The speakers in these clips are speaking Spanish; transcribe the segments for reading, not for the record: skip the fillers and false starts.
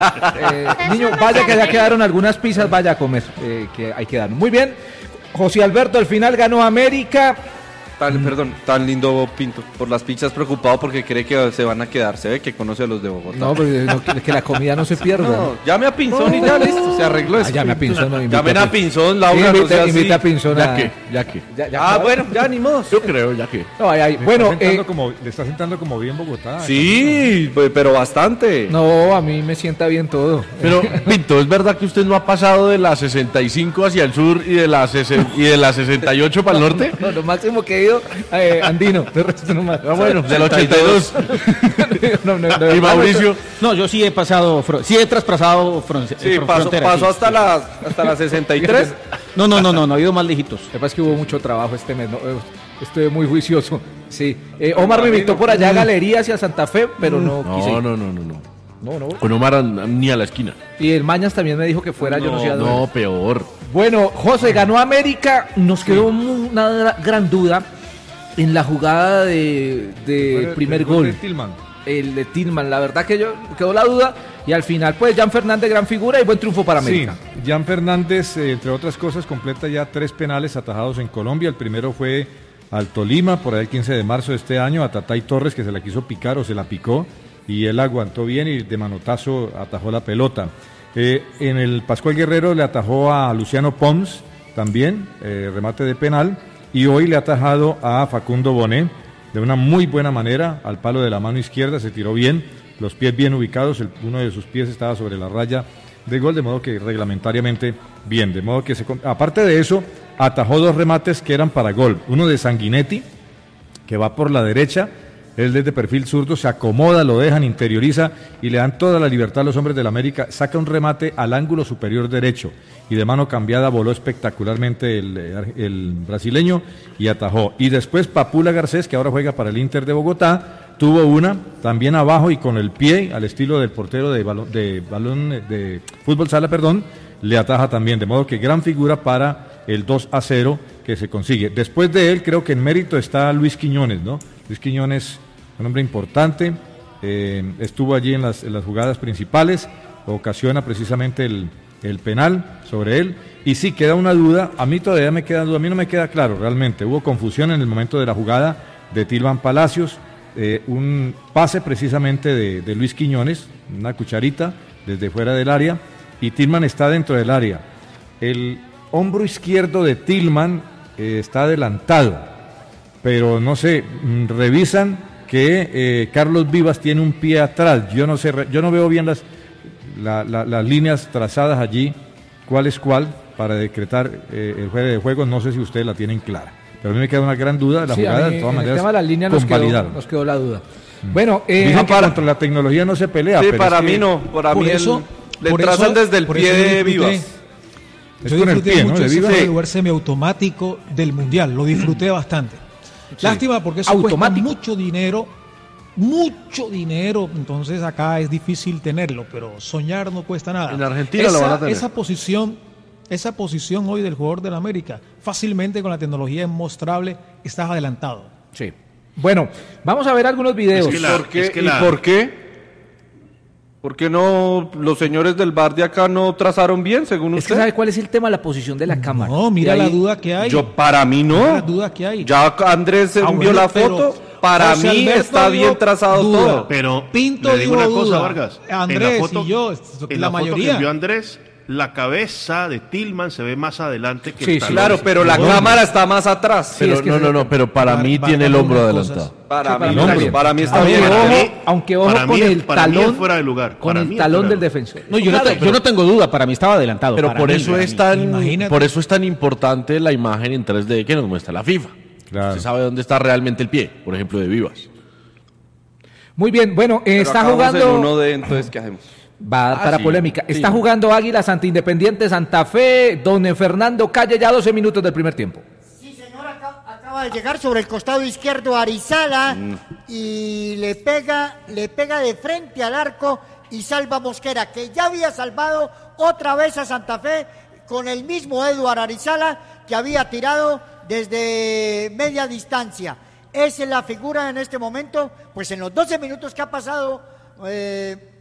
Niño, vaya que ya quedaron algunas pizzas, vaya a comer, que ahí quedaron. Muy bien, José Alberto, al final ganó América. Tan lindo Pinto. Por las pizzas preocupado porque cree que se van a quedar. Se ve que conoce a los de Bogotá. No, porque que la comida no se pierda. No, llame a Pinzón y ya listo, se arregló eso. Llame a Pinzón. No, llamen a Pinzón, Laura. Invita a Pinzón. Ya que. Bueno, ya ni modo. Yo creo, ya que. No, bueno, le está sentando como bien Bogotá. Sí, pero bastante. No, a mí me sienta bien todo. Pero, Pinto, ¿es verdad que usted no ha pasado de la 65 hacia el sur y de la 68 para el norte? No, lo máximo que he ido andino, de resto no más. Bueno, del 82. Y Mauricio. No, yo sí he pasado, sí he traspasado fronteras. Pasó hasta la 63. No, he ido más lejitos. Lo que pasa es que hubo mucho trabajo este mes, estoy muy juicioso. Sí, Omar me invitó por allá a Galerías y a Santa Fe, pero no quise. No. Con Omar ni a la esquina. Y el Mañas también me dijo que fuera, yo no sé a dónde. No, peor. Bueno, José, ganó América, nos quedó una gran duda en la jugada de primer gol. El de Tillman, la verdad que yo quedó la duda y al final pues Jan Fernández, gran figura y buen triunfo para América. Sí, Jan Fernández, entre otras cosas, completa ya 3 penales atajados en Colombia. El primero fue al Tolima, por ahí el 15 de marzo de este año, a Tatay Torres, que se la quiso picar o se la picó, y él aguantó bien y de manotazo atajó la pelota. En el Pascual Guerrero le atajó a Luciano Pons, también, remate de penal, y hoy le ha atajado a Facundo Bonet, de una muy buena manera, al palo de la mano izquierda, se tiró bien, los pies bien ubicados, uno de sus pies estaba sobre la raya de gol, de modo que reglamentariamente bien, de modo que aparte de eso, atajó 2 remates que eran para gol, uno de Sanguinetti, que va por la derecha, él desde perfil zurdo se acomoda, lo dejan, interioriza y le dan toda la libertad a los hombres del América, saca un remate al ángulo superior derecho y de mano cambiada voló espectacularmente el brasileño y atajó. Y después Papula Garcés, que ahora juega para el Inter de Bogotá, tuvo una también abajo y con el pie, al estilo del portero de fútbol sala, le ataja también, de modo que gran figura para el 2-0 que se consigue. Después de él, creo que en mérito está Luis Quiñones, ¿no? Luis Quiñones, un hombre importante, estuvo allí en las jugadas principales, ocasiona precisamente el penal sobre él, y sí, queda una duda, a mí todavía me queda duda, a mí no me queda claro realmente, hubo confusión en el momento de la jugada de Tillman Palacios, un pase precisamente de Luis Quiñones, una cucharita desde fuera del área, y Tillman está dentro del área. El hombro izquierdo de Tillman está adelantado, pero no sé, revisan que Carlos Vivas tiene un pie atrás, yo no sé, yo no veo bien las líneas trazadas allí, cuál es cuál, para decretar el juego de juego, no sé si ustedes la tienen clara, pero a mí me queda una gran duda de la jugada, de todas maneras, el tema de las líneas nos quedó la duda. Bueno, dicen que contra la tecnología no se pelea. Sí, pero para mí no, para mí le trazan desde el pie de Vivas. Yo disfruté mucho ese juego de lugar semiautomático del Mundial, lo disfruté bastante. Lástima porque eso cuesta mucho dinero, entonces acá es difícil tenerlo, pero soñar no cuesta nada. En Argentina lo van a tener. Esa posición hoy del jugador del América, fácilmente con la tecnología mostrable, estás adelantado. Sí. Bueno, vamos a ver algunos videos. ¿Por qué? ¿Por qué no los señores del VAR de acá no trazaron bien, según usted? Es que ¿sabe cuál es el tema? La posición de la cámara. No, mira la duda que hay. Para mí no. Mira la duda que hay. Ya Andrés envió la foto. Para mí Alberto está bien trazado duda. todo. Pero Pinto le digo una cosa, duda. Vargas. Andrés y yo, en la la foto mayoría. que envió Andrés, la cabeza de Tillman se ve más adelante que Sí, el talón. claro, pero la cámara está más atrás. Pero es que pero para mí tiene el hombro adelantado. Para mí está bien. Aunque ojo para con mí, el para mí talón, es fuera de lugar. con Para el mí es talón fuera del de defensor. No, yo no tengo duda, para mí estaba adelantado. Pero por eso imagínate. es tan importante la imagen en 3D que nos muestra la FIFA. Claro. Se sabe dónde está realmente el pie, por ejemplo, de Vivas. Muy bien, bueno, está Pero acabamos jugando. en uno de, entonces, ¿qué hacemos? Va a dar para sí, polémica. sí. Está jugando Águilas ante Independiente Santa Fe. Don Fernando Calle, ya 12 minutos del primer tiempo. Sí, señor, acaba de llegar sobre el costado izquierdo Arizala y le pega de frente al arco y salva Mosquera, que ya había salvado otra vez a Santa Fe con el mismo Eduard Arizala que había tirado desde media distancia. Esa es la figura en este momento, pues en los 12 minutos que ha pasado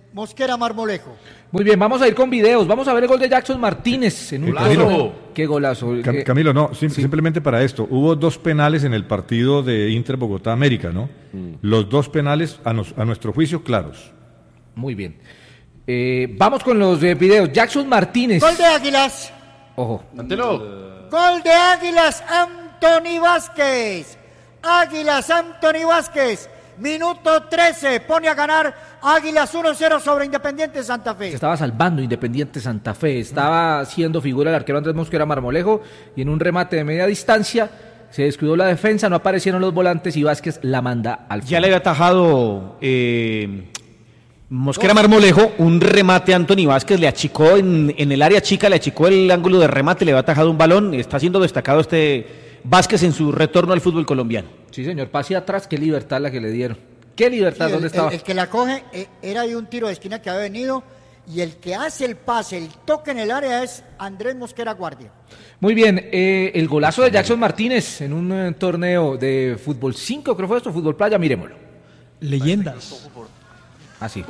Mosquera Marmolejo. Muy bien, vamos a ir con videos. Vamos a ver el gol de Jackson Martínez en un Camilo. Qué golazo. Camilo, no, simplemente para esto. Hubo 2 penales en el partido de Inter Bogotá América, ¿no? Los 2 penales, a nuestro juicio, claros. Muy bien. Vamos con los videos. Jackson Martínez. Gol de Águilas. Ojo. Gol de Águilas, Anthony Vázquez. Águilas, Anthony Vázquez. Minuto 13, pone a ganar Águilas 1-0 sobre Independiente Santa Fe. Se estaba salvando Independiente Santa Fe, estaba haciendo figura el arquero Andrés Mosquera Marmolejo y en un remate de media distancia se descuidó la defensa, no aparecieron los volantes y Vázquez la manda al fondo. Ya le había atajado Mosquera Marmolejo, un remate a Anthony Vázquez, le achicó en el área chica, le achicó el ángulo de remate, le había atajado un balón, está siendo destacado Vázquez en su retorno al fútbol colombiano. Sí, señor, pase atrás, qué libertad la que le dieron. ¿Qué libertad? Sí, ¿Dónde estaba? El que la coge era de un tiro de esquina que había venido y el que hace el pase, el toque en el área es Andrés Mosquera Guardia. Muy bien, el golazo de Jackson Martínez en un torneo de fútbol 5, creo fue esto, fútbol playa, miremoslo. Leyendas. Así.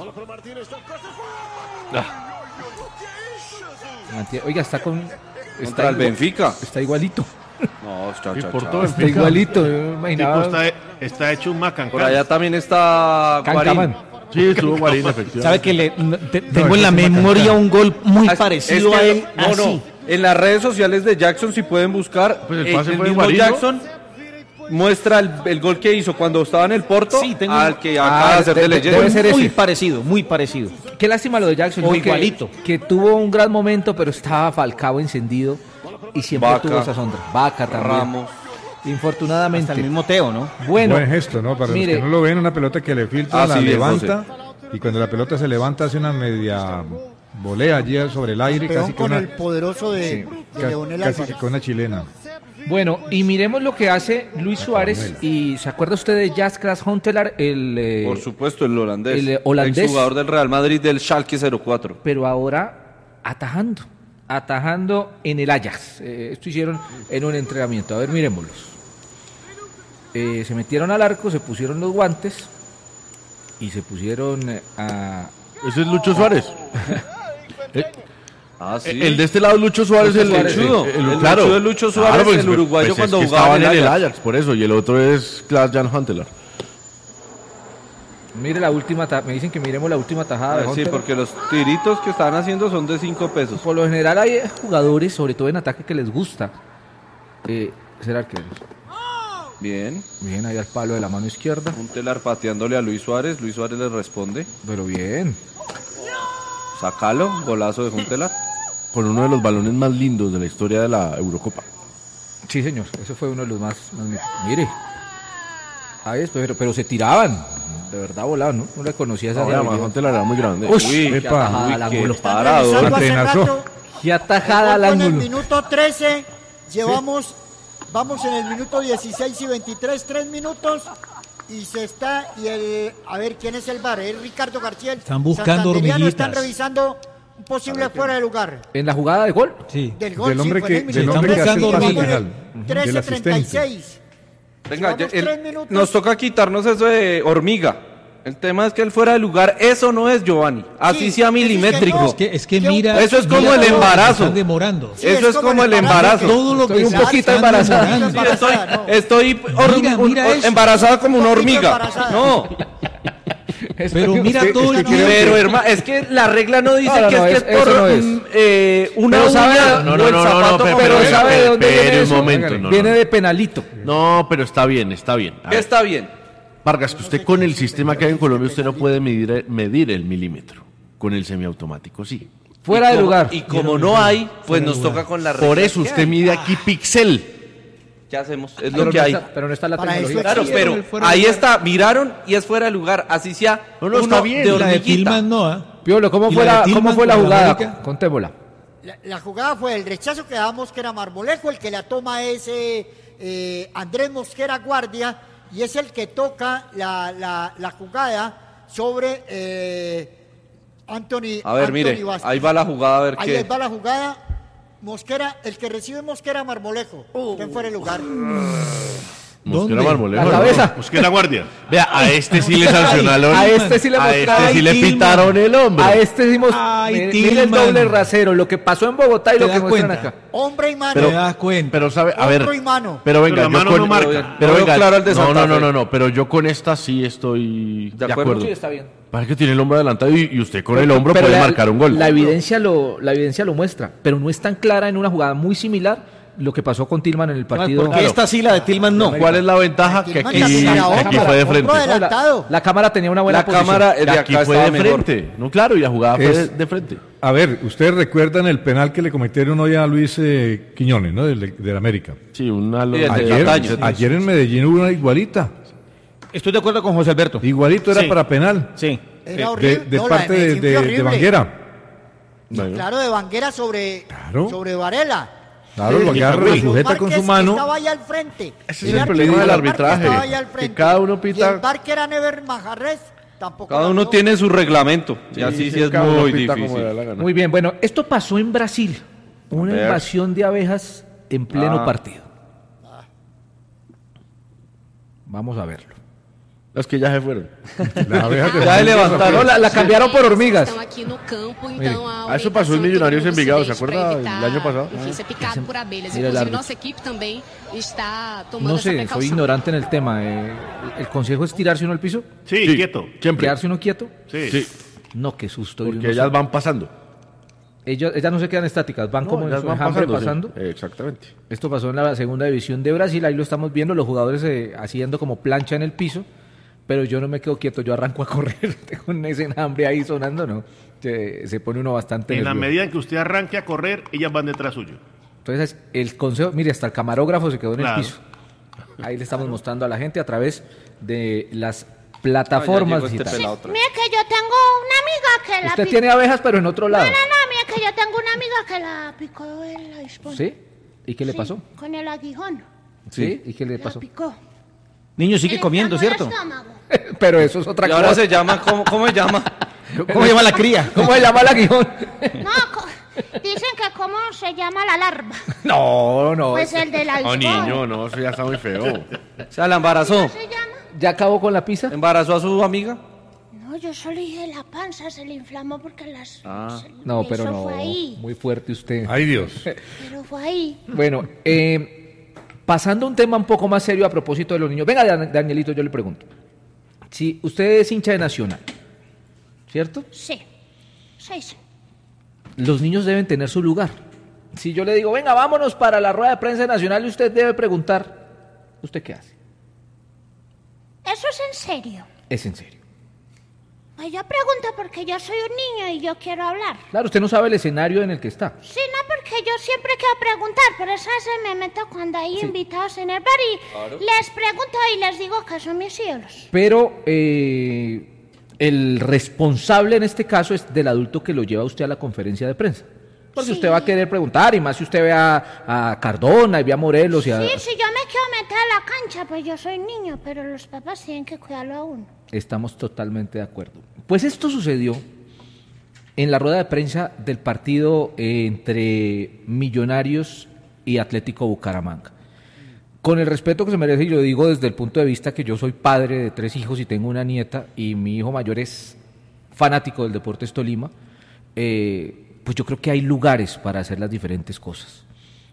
Oiga, está con... Contra el Benfica. Está igualito. No, Está igualito, yo me imaginaba. Está hecho un macancán. Por allá también está Guarín. Sí, estuvo Guarín, efectivamente. ¿Sabe que tengo en la memoria un gol muy parecido a él? No. En las redes sociales de Jackson, si pueden buscar, pues el pase fue mismo Guarín, Jackson muestra el gol que hizo cuando estaba en el Porto, sí, al que acaba de hacer de leyenda. Debe ser muy ese. parecido, muy parecido. Qué lástima lo de Jackson. O igualito. Que tuvo un gran momento, pero estaba Falcao encendido y siempre Vaca, tuvo esa sombra. Vaca también. Ramos. Infortunadamente. Hasta el mismo Teo, ¿no? Bueno. Buen gesto, ¿no? Para mire, los que no lo ven, una pelota que le filtra, la sí, bien, levanta, y cuando la pelota se levanta hace una media volea allí sobre el aire, Peón casi con que el poderoso de Leonel casi Álvarez. con una chilena. Bueno, y miremos lo que hace Luis Suárez. Y ¿se acuerda usted de Jaskras Huntelaar? Por supuesto, el holandés. El holandés. Exjugador del Real Madrid del Schalke 04. Pero ahora atajando en el Ajax. Esto hicieron en un entrenamiento. A ver, miremoslos. Se metieron al arco, se pusieron los guantes y se pusieron a... Ese es Lucho Suárez. Sí. El de este lado es Lucho Suárez, Lucho Suárez, claro. el Lucho Suárez, pues, el uruguayo pues cuando es que jugaba estaban en el Ajax, por eso, y el otro es Klaas-Jan Huntelaar. Mire la última, me dicen que miremos la última tajada de Sí, Huntelaar. porque los tiritos que estaban haciendo son de 5 pesos. Por lo general hay jugadores, sobre todo en ataque, que les gusta ser arqueros. Bien. Bien, ahí al palo de la mano izquierda. Huntelaar pateándole a Luis Suárez le responde. Pero bien. Sácalo, golazo de Huntelaar. Con uno de los balones más lindos de la historia de la Eurocopa. Sí, señor, ese fue uno de los más mire. Ahí es, pero se tiraban. De verdad volaban, ¿no? No le conocía esa Ahora, Huntelaar era muy grande. Uy, qué qué atajada al ángulo. Están revisando hace rato. Qué atajada al En el ángulo. minuto 13 llevamos, vamos en el minuto 16 y 23, 3 minutos. Y se está, a ver quién es el VAR, es Ricardo García. Están buscando Santanderiano, hormiguitas. están revisando un posible fuera de lugar. ¿En la jugada de gol? Sí. Del gol, Del hombre sí, fue en el del minuto hombre que 13, hace el buscando pase llevamos en final, el del asistente. 13:36. Venga, Llevamos 3 minutos. nos toca quitarnos eso de hormiga. El tema es que el fuera de lugar, eso no es, Giovanni. Así Sí, sea eso es que milimétrico. no. Es que mira. Eso es como mira el todo lo que embarazo. Están demorando. Sí, Eso es como el embarazo. Todo lo que Estoy un se poquito están embarazada. demorando. Sí, Embarazada, estoy Mira eso. embarazada como una Un poquito hormiga. embarazada. No, Pero mira todo el tiempo. pero hermano, es que la regla no dice No, que no, es eso por no es. una Pero sabe- uña No, o no, el no, zapato, no, Pero Pero ¿sabe de dónde espere viene un eso? momento, no, Viene no. de penalito. No, pero está bien, está bien. A ver, está bien. Vargas, que usted con el sistema que hay en Colombia, usted no puede medir el milímetro. Con el semiautomático, sí. Fuera de lugar. Y como no hay, pues nos toca con la regla. Por eso usted mide aquí pixel. ¿Qué hacemos? Es Pero lo que no hay. está- pero no está la Para eso tecnología. Claro, existe pero el fuera de ahí lugar. está, miraron y es fuera de lugar. Así sea No, está uno bien. de La de hormiguita. Tillman no, ¿ah? Piolo, ¿cómo ¿Y fue la de la Tillman con la jugada? América? Contémosla. La jugada fue el rechazo que da Mosquera Marmolejo, el que la toma es Andrés Mosquera Guardia y es el que toca la jugada sobre Anthony. A ver, Anthony mire, Vázquez. ahí va la jugada, a ver Ahí qué. va la jugada. Mosquera, el que recibe Mosquera Marmolejo, está en fuera de lugar. Mosquera Marmolejo. La cabeza. Mosquera Guardia. Vea, a este sí le sancionaron. A este sí le mostraron. A este sí le pitaron el hombro. A este dimos. Mira el doble rasero, lo que pasó en Bogotá y lo que muestran acá. Hombre y mano. Te das cuenta. Pero sabe, a ver. Hombro y mano. Pero venga, Pero la mano no marca. Pero venga, claro el de Santa Fe. no, pero yo con esta sí estoy de acuerdo. Sí, está bien. Parece que tiene el hombro adelantado y usted con el hombro puede marcar un gol. La evidencia lo muestra, pero no es tan clara en una jugada muy similar lo que pasó con Tillman en el partido. Porque esta sí, la de Tillman no. ¿Cuál es la ventaja? Que Tillman aquí, también era aquí hombro, fue de frente. hombro adelantado. La cámara tenía una buena posición. cámara de Aquí acá fue de estaba mejor. frente. No, claro, y la jugada fue Es- de frente. A ver, ustedes recuerdan el penal que le cometieron hoy a Luis Quiñones, ¿no? Del América. Sí, una Sí, el de Ayer, Cataño. ayer en Medellín hubo una igualita. Estoy de acuerdo con José Alberto. Igualito era Sí. para penal. Sí. Era horrible. De No, la parte Medellín fue de horrible. Banguera. Claro, de Banguera sobre Varela. Claro, lo agarra, lo sujeta con su mano. Estaba allá al frente. Ese es el problema del arbitraje, Estaba allá al que frente. cada uno Y pita. el bar que era Never Majarres tampoco. Cada la uno vio. tiene su reglamento. Y así sí es cada uno muy pita como difícil. le da la gana. Muy bien, bueno, esto pasó en Brasil. Una ver. invasión de abejas en pleno partido. Vamos a verlo. Los que ya se fueron. Las abejas de Ya se levantaron. No, la cambiaron por hormigas. Estão aqui no campo, então a eso pasó en orientação Millonarios todo mundo en Envigado, se ¿se deixe acuerda pra el año pasado? Enfim, ser picado por abelhas. Mira el Inclusive, árbitro. nossa equipe também está tomando No essa sé, soy precaução. ignorante en el tema. ¿El consejo es tirarse uno al piso? Sí, Sí. quieto. Siempre. ¿Quedarse uno quieto? Sí. Sí, No, qué susto. yo porque no ellas sé. van pasando. Ellas no se quedan estáticas, van como en ellas su van enjambre pasando. pasando. Sí. Exactamente. Esto pasó en la segunda división de Brasil, ahí lo estamos viendo, los jugadores haciendo como plancha en el piso, pero yo no me quedo quieto, yo arranco a correr con ese enjambre ahí sonando, ¿no? Se pone uno bastante En la nervioso. medida en que usted arranque a correr, ellas van detrás suyo. Entonces, el consejo, mire, hasta el camarógrafo se quedó en Claro. el piso. Ahí le estamos mostrando a la gente a través de las plataformas Ah, ya llegó este digitales. pelado otra vez. Mira que yo tengo una amiga que la Usted picó. tiene abejas, pero en otro lado. No, mira que yo tengo una amiga que la picó el avispón. ¿Sí? ¿Y qué le Sí, pasó? Con el aguijón. ¿Sí? ¿Y qué le La pasó? picó. Niño sigue Le comiendo, inflamó el ¿cierto? estómago. Pero eso es otra Y ahora cosa. se llama, ¿cómo se llama? ¿Cómo llama la cría? ¿Cómo se llama el aguijón? No, dicen que cómo se llama la larva. No, no. Pues el del Oh, avispón. niño, no, eso ya está muy feo. O sea, la embarazó. ¿Cómo se llama? ¿Ya acabó con la pizza? ¿Embarazó a su amiga? No, yo solo dije la panza se le inflamó porque las... No, pero eso no. fue ahí. Muy fuerte usted. Ay, Dios. Pero fue ahí. Bueno, pasando a un tema un poco más serio a propósito de los niños. Venga, Danielito, yo le pregunto. Si usted es hincha de Nacional, ¿cierto? Sí. Sí. Los niños deben tener su lugar. Si yo le digo, venga, vámonos para la rueda de prensa nacional, y usted debe preguntar, ¿usted qué hace? ¿Eso es en serio? Es en serio. Ay, yo pregunto porque yo soy un niño y yo quiero hablar. Claro, usted no sabe el escenario en el que está. Sí, no, porque yo siempre quiero preguntar, por eso se me meto cuando hay invitados en el bar y les pregunto y les digo que son mis ídolos. Pero el responsable en este caso es del adulto que lo lleva usted a la conferencia de prensa. Porque Sí. usted va a querer preguntar, y más si usted ve a Cardona y ve a Morelos y a... Sí, si yo me quiero meter a la cancha, pues yo soy niño, pero los papás tienen que cuidarlo a uno. Estamos totalmente de acuerdo. Pues esto sucedió en la rueda de prensa del partido entre Millonarios y Atlético Bucaramanga. Con el respeto que se merece, y lo digo desde el punto de vista que yo soy padre de 3 hijos y tengo una nieta, y mi hijo mayor es fanático del Deportes Tolima, pues yo creo que hay lugares para hacer las diferentes cosas.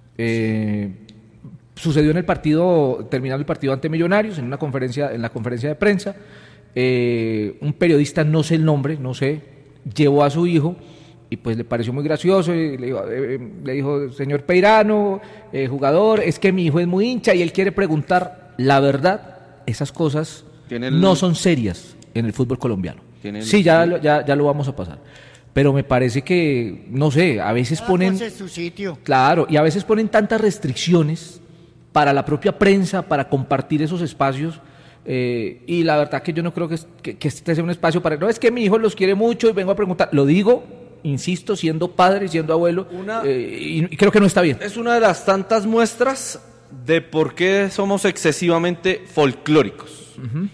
Sucedió en el partido, terminando el partido ante Millonarios, en la conferencia de prensa, un periodista, no sé el nombre, llevó a su hijo y pues le pareció muy gracioso y le dijo, señor Peirano, jugador, es que mi hijo es muy hincha y él quiere preguntar. La verdad, esas cosas no son serias en el fútbol colombiano. Sí, ya lo vamos a pasar. Pero me parece que, no sé, a veces ponen... su sitio. Claro, y a veces ponen tantas restricciones para la propia prensa, para compartir esos espacios, y la verdad que yo no creo que este sea un espacio para... No, es que mi hijo los quiere mucho y vengo a preguntar. Lo digo, insisto, siendo padre, siendo abuelo, y creo que no está bien. Es una de las tantas muestras de por qué somos excesivamente folclóricos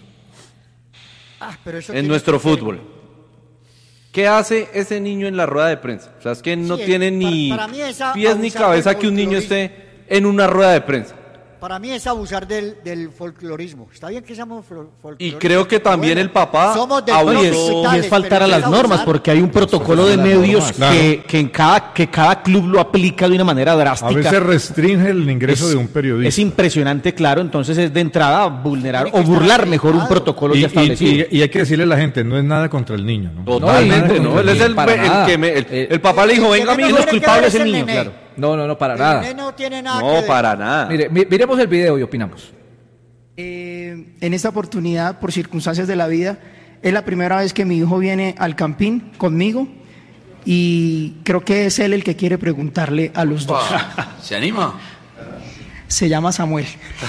Pero eso en tiene nuestro que ser- fútbol. ¿Qué hace ese niño en la rueda de prensa? O sea, es que no Sí, tiene ni para mí es pies ni abusar cabeza del que un niño folclorismo. esté en una rueda de prensa. para mí es abusar del folclorismo. Está bien que seamos folcloristas. Y creo que también el papá abusó. Y es faltar a las normas, porque hay un protocolo de medios que cada club lo aplica de una manera drástica. A veces restringe el ingreso de un periodista. Es impresionante, claro, entonces es de entrada vulnerar o burlar mejor un protocolo ya establecido. Y hay que decirle a la gente, no es nada contra el niño, ¿no? Totalmente, ¿no? Él es el que el papá le dijo, venga, amigo, los culpables es el niño, claro. No, para nada. No tiene nada que ver. Para nada. Mire, miremos el video y opinamos. En esta oportunidad, por circunstancias de la vida, es la primera vez que mi hijo viene al Campín conmigo y creo que es él el que quiere preguntarle a los dos. ¿Se anima? Se llama Samuel.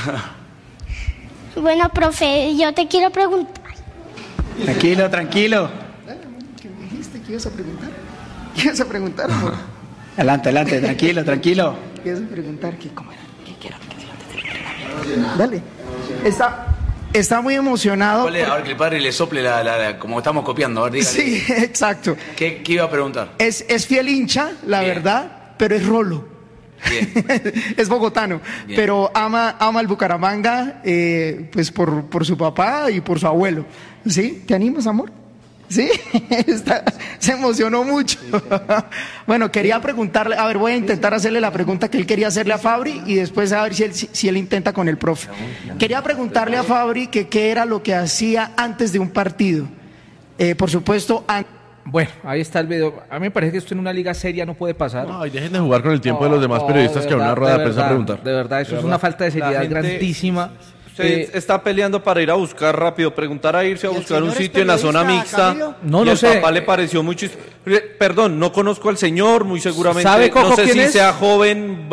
Bueno, profe, yo te quiero preguntar. Tranquilo. ¿Qué me dijiste que ibas a preguntar? ¿Qué ibas a preguntar, amor? Adelante, tranquilo. ¿Qué ibas a preguntar? ¿Cómo era? ¿Qué quiero? Dale. Está muy emocionado. ¿Cuál es? A ver que el padre le sople como estamos copiando. A ver, dígale. Sí, exacto. ¿Qué iba a preguntar? Es fiel hincha, la verdad, pero es rolo. Bien. Es bogotano. Bien. Pero ama al Bucaramanga, pues por su papá y por su abuelo. ¿Sí? ¿Te animas, amor? ¿Sí? Se emocionó mucho. Bueno, quería preguntarle, a ver, voy a intentar hacerle la pregunta que él quería hacerle a Fabri y después a ver si él intenta con el profe. Quería preguntarle a Fabri que qué era lo que hacía antes de un partido. Por supuesto, Bueno, ahí está el video. A mí me parece que esto en una liga seria no puede pasar. No, y dejen de jugar con el tiempo de los demás periodistas que a una rueda de prensa preguntar. De verdad, eso es una falta de seriedad grandísima. Usted está peleando para ir a buscar rápido, preguntar a irse a buscar un sitio en la zona mixta. Camilo? No sé. Papá le pareció mucho. Perdón, no conozco al señor, muy seguramente. ¿Sabe, Coco, no sé si es? sea joven,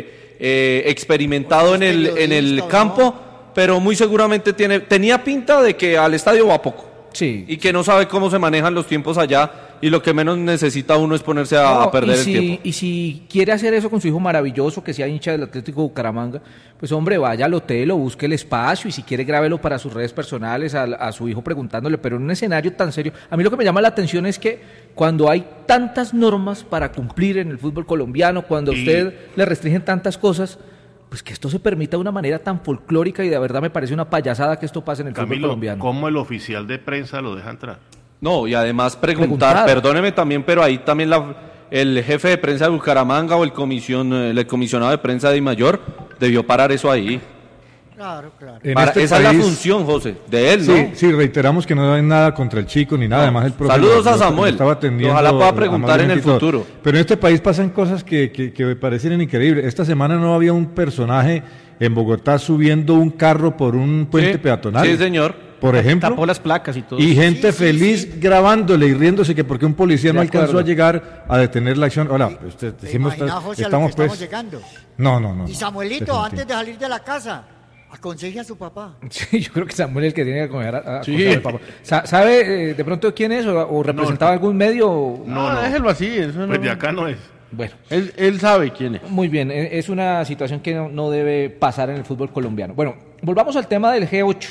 experimentado en el campo, pero muy seguramente tenía pinta de que al estadio va poco. Sí. Y que no sabe cómo se manejan los tiempos allá y lo que menos necesita uno es ponerse a perder el tiempo. Y si quiere hacer eso con su hijo maravilloso, que sea hincha del Atlético Bucaramanga, pues hombre, vaya al hotel o busque el espacio y si quiere grábelo para sus redes personales a su hijo preguntándole, pero en un escenario tan serio. A mí lo que me llama la atención es que cuando hay tantas normas para cumplir en el fútbol colombiano, cuando a usted le restringen tantas cosas, pues que esto se permita de una manera tan folclórica y de verdad me parece una payasada que esto pase en el fútbol colombiano. ¿Cómo el oficial de prensa lo deja entrar? No, y además preguntar, perdóneme también, pero ahí también el jefe de prensa de Bucaramanga o el comisionado de prensa de Dimayor debió parar eso ahí. Claro. Esa es la función, José, de él, ¿no? Sí, reiteramos que no hay nada contra el chico ni nada, además el profe. Saludos a Samuel, ojalá pueda preguntar en el futuro. Pero en este país pasan cosas que me parecen increíbles. Esta semana no había un personaje en Bogotá subiendo un carro por un puente peatonal. Sí, señor. Por ejemplo. Tapó las placas y todo. Y gente feliz grabándole y riéndose que porque un policía no alcanzó a llegar a detener la acción. Hola, usted decimos estamos llegando. No. Y Samuelito, antes de salir de la casa, aconseje a su papá. Sí, yo creo que Samuel es el que tiene que aconsejar al papá. ¿Sabe de pronto quién es o representaba algún medio? No, déjelo así. Eso pues de acá no es. Bueno, él sabe quién es. Muy bien, es una situación que no debe pasar en el fútbol colombiano. Bueno, volvamos al tema del G8.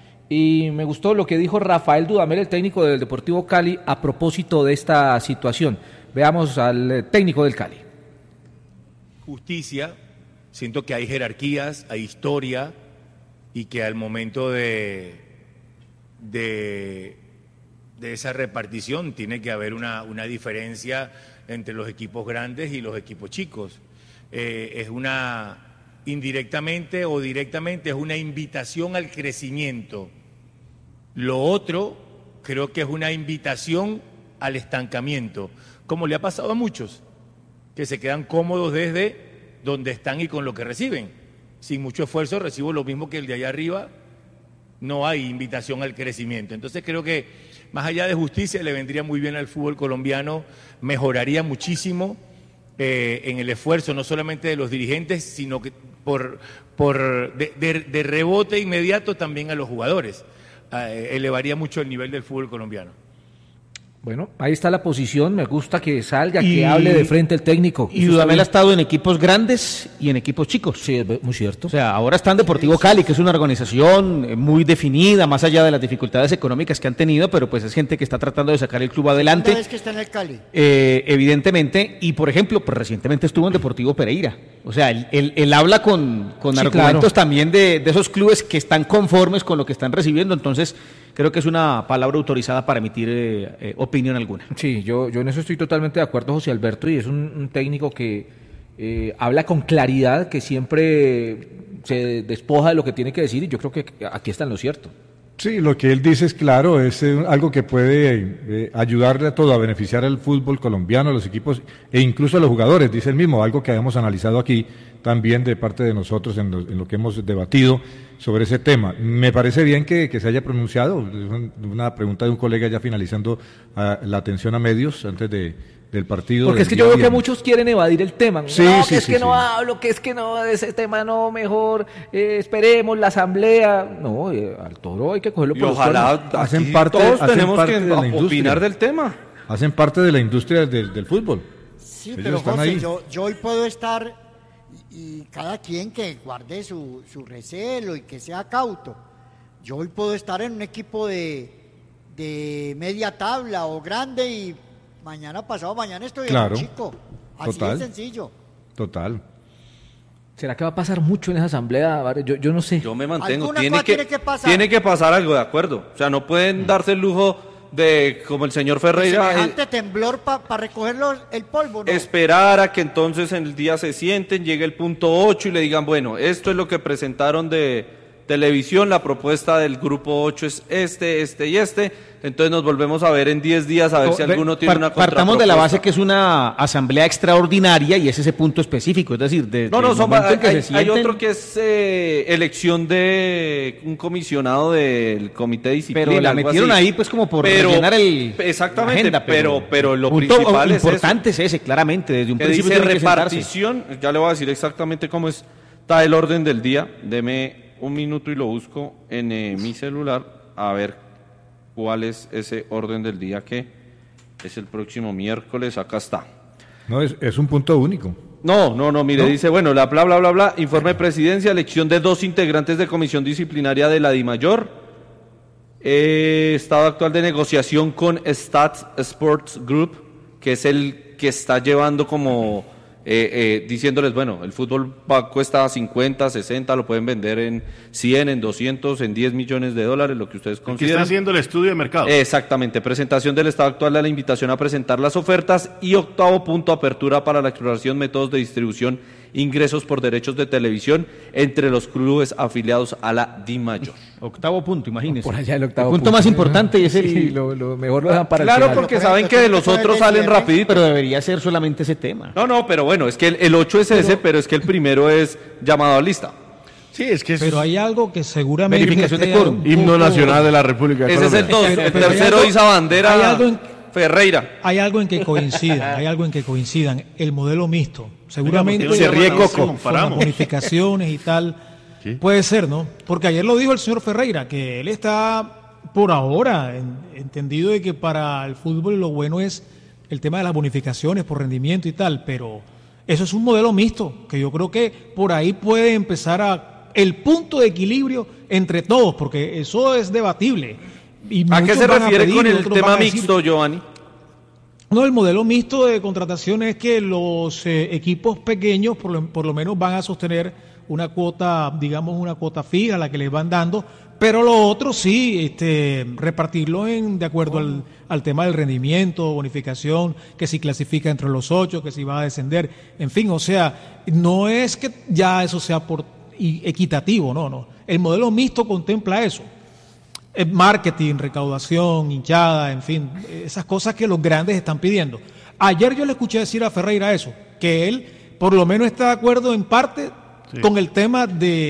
Y me gustó lo que dijo Rafael Dudamel, el técnico del Deportivo Cali, a propósito de esta situación. Veamos al técnico del Cali. Justicia, siento que hay jerarquías, hay historia y que al momento de esa repartición tiene que haber una diferencia entre los equipos grandes y los equipos chicos. Es indirectamente o directamente es una invitación al crecimiento. Lo otro creo que es una invitación al estancamiento, como le ha pasado a muchos, que se quedan cómodos desde donde están y con lo que reciben. Sin mucho esfuerzo recibo lo mismo que el de allá arriba, no hay invitación al crecimiento. Entonces creo que más allá de justicia le vendría muy bien al fútbol colombiano, mejoraría muchísimo en el esfuerzo no solamente de los dirigentes, sino que de rebote inmediato también a los jugadores. Elevaría mucho el nivel del fútbol colombiano. Bueno, ahí está la posición, me gusta que salga, que hable de frente el técnico. Y Dudamel ha estado en equipos grandes y en equipos chicos. Sí, es muy cierto. O sea, ahora está en Deportivo Cali, que es una organización muy definida, más allá de las dificultades económicas que han tenido, pero pues es gente que está tratando de sacar el club adelante. ¿Una vez que está en el Cali? Evidentemente, y por ejemplo, pues recientemente estuvo en Deportivo Pereira. O sea, él habla con sí, argumentos también de esos clubes que están conformes con lo que están recibiendo, entonces creo que es una palabra autorizada para emitir opinión alguna. Sí, yo en eso estoy totalmente de acuerdo, José Alberto, y es un técnico que habla con claridad, que siempre se despoja de lo que tiene que decir, y yo creo que aquí está en lo cierto. Sí, lo que él dice es claro, es algo que puede ayudarle a todo, a beneficiar al fútbol colombiano, a los equipos e incluso a los jugadores, dice él mismo, algo que habíamos analizado aquí también de parte de nosotros en lo que hemos debatido sobre ese tema. Me parece bien que se haya pronunciado, una pregunta de un colega ya finalizando la atención a medios antes del partido. Porque es que yo veo que muchos quieren evadir el tema. Sí, no, sí, que es sí, que sí. no hablo, que es que no, de ese tema no, mejor esperemos la asamblea. No, al Toro hay que cogerlo por los cuernos. Hacen parte, todos tenemos parte que de la opinar del tema. Hacen parte de la industria del fútbol. Sí, Ellos pero están José, ahí. yo hoy puedo estar, y cada quien que guarde su recelo y que sea cauto, yo hoy puedo estar en un equipo de media tabla o grande y pasado mañana estoy en un chico. Así Total. de sencillo. Total. ¿Será que va a pasar mucho en esa asamblea? Yo no sé. Yo me mantengo. Tiene que pasar algo, de acuerdo. O sea, no pueden darse el lujo de, como el señor Ferreira, semejante temblor para recoger el polvo, ¿no? Esperar a que entonces en el día se sienten, llegue el punto 8 y le digan, bueno, esto es lo que presentaron de televisión, la propuesta del grupo 8 es este y este, entonces nos volvemos a ver en 10 días a ver si alguno tiene una contrapropuesta. Partamos de la base que es una asamblea extraordinaria y es ese punto específico, es decir, hay otro que es elección de un comisionado del comité de disciplina. Pero la metieron ahí pues como por rellenar exactamente, la agenda, pero lo punto principal importante es ese, claramente, desde un que principio dice tiene que repartición, ya le voy a decir exactamente cómo está el orden del día, deme un minuto y lo busco en mi celular a ver cuál es ese orden del día que es el próximo miércoles. Acá está. No, es un punto único. No, mire, ¿no? Dice, bueno, bla, informe de presidencia, elección de 2 integrantes de comisión disciplinaria de la DIMAYOR, estado actual de negociación con Stats Sports Group, que es el que está llevando como diciéndoles, bueno, el fútbol cuesta 50, 60, lo pueden vender en 100, en 200, en 10 millones de dólares, lo que ustedes consideren. Que está haciendo el estudio de mercado. Exactamente, presentación del estado actual de la invitación a presentar las ofertas y 8º punto, apertura para la exploración, métodos de distribución, ingresos por derechos de televisión entre los clubes afiliados a la DIMAYOR. 8º punto, imagínense. Por allá el 8º punto. Punto más importante es el... lo mejor lo dejan para claro, el final. porque saben que de los otros salen rapidito. Pero debería ser solamente ese tema. No, pero bueno, es que el 8 es ese, pero es que el primero es llamado a lista. Sí, es que pero hay algo que seguramente... Verificación de quórum. Himno nacional de la República de Colombia. Ese es el 2, el tercero iza bandera Ferreira. Hay algo en que coincidan, el modelo mixto. Seguramente se ríe Coco. con las bonificaciones y tal, ¿sí? Puede ser, ¿no? Porque ayer lo dijo el señor Ferreira, que él está por ahora entendido de que para el fútbol lo bueno es el tema de las bonificaciones por rendimiento y tal, pero eso es un modelo mixto, que yo creo que por ahí puede empezar el punto de equilibrio entre todos, porque eso es debatible. Y ¿a qué se refiere con el tema mixto, Giovanni? No, el modelo mixto de contratación es que los equipos pequeños por lo menos van a sostener una cuota, digamos una cuota fija, la que les van dando, pero lo otro sí, repartirlo de acuerdo al tema del rendimiento, bonificación, que si clasifica entre los 8, que si va a descender, en fin, o sea, no es que ya eso sea equitativo, no. El modelo mixto contempla eso. Marketing, recaudación, hinchada, en fin, esas cosas que los grandes están pidiendo. Ayer yo le escuché decir a Ferreira eso, que él por lo menos está de acuerdo en parte con el tema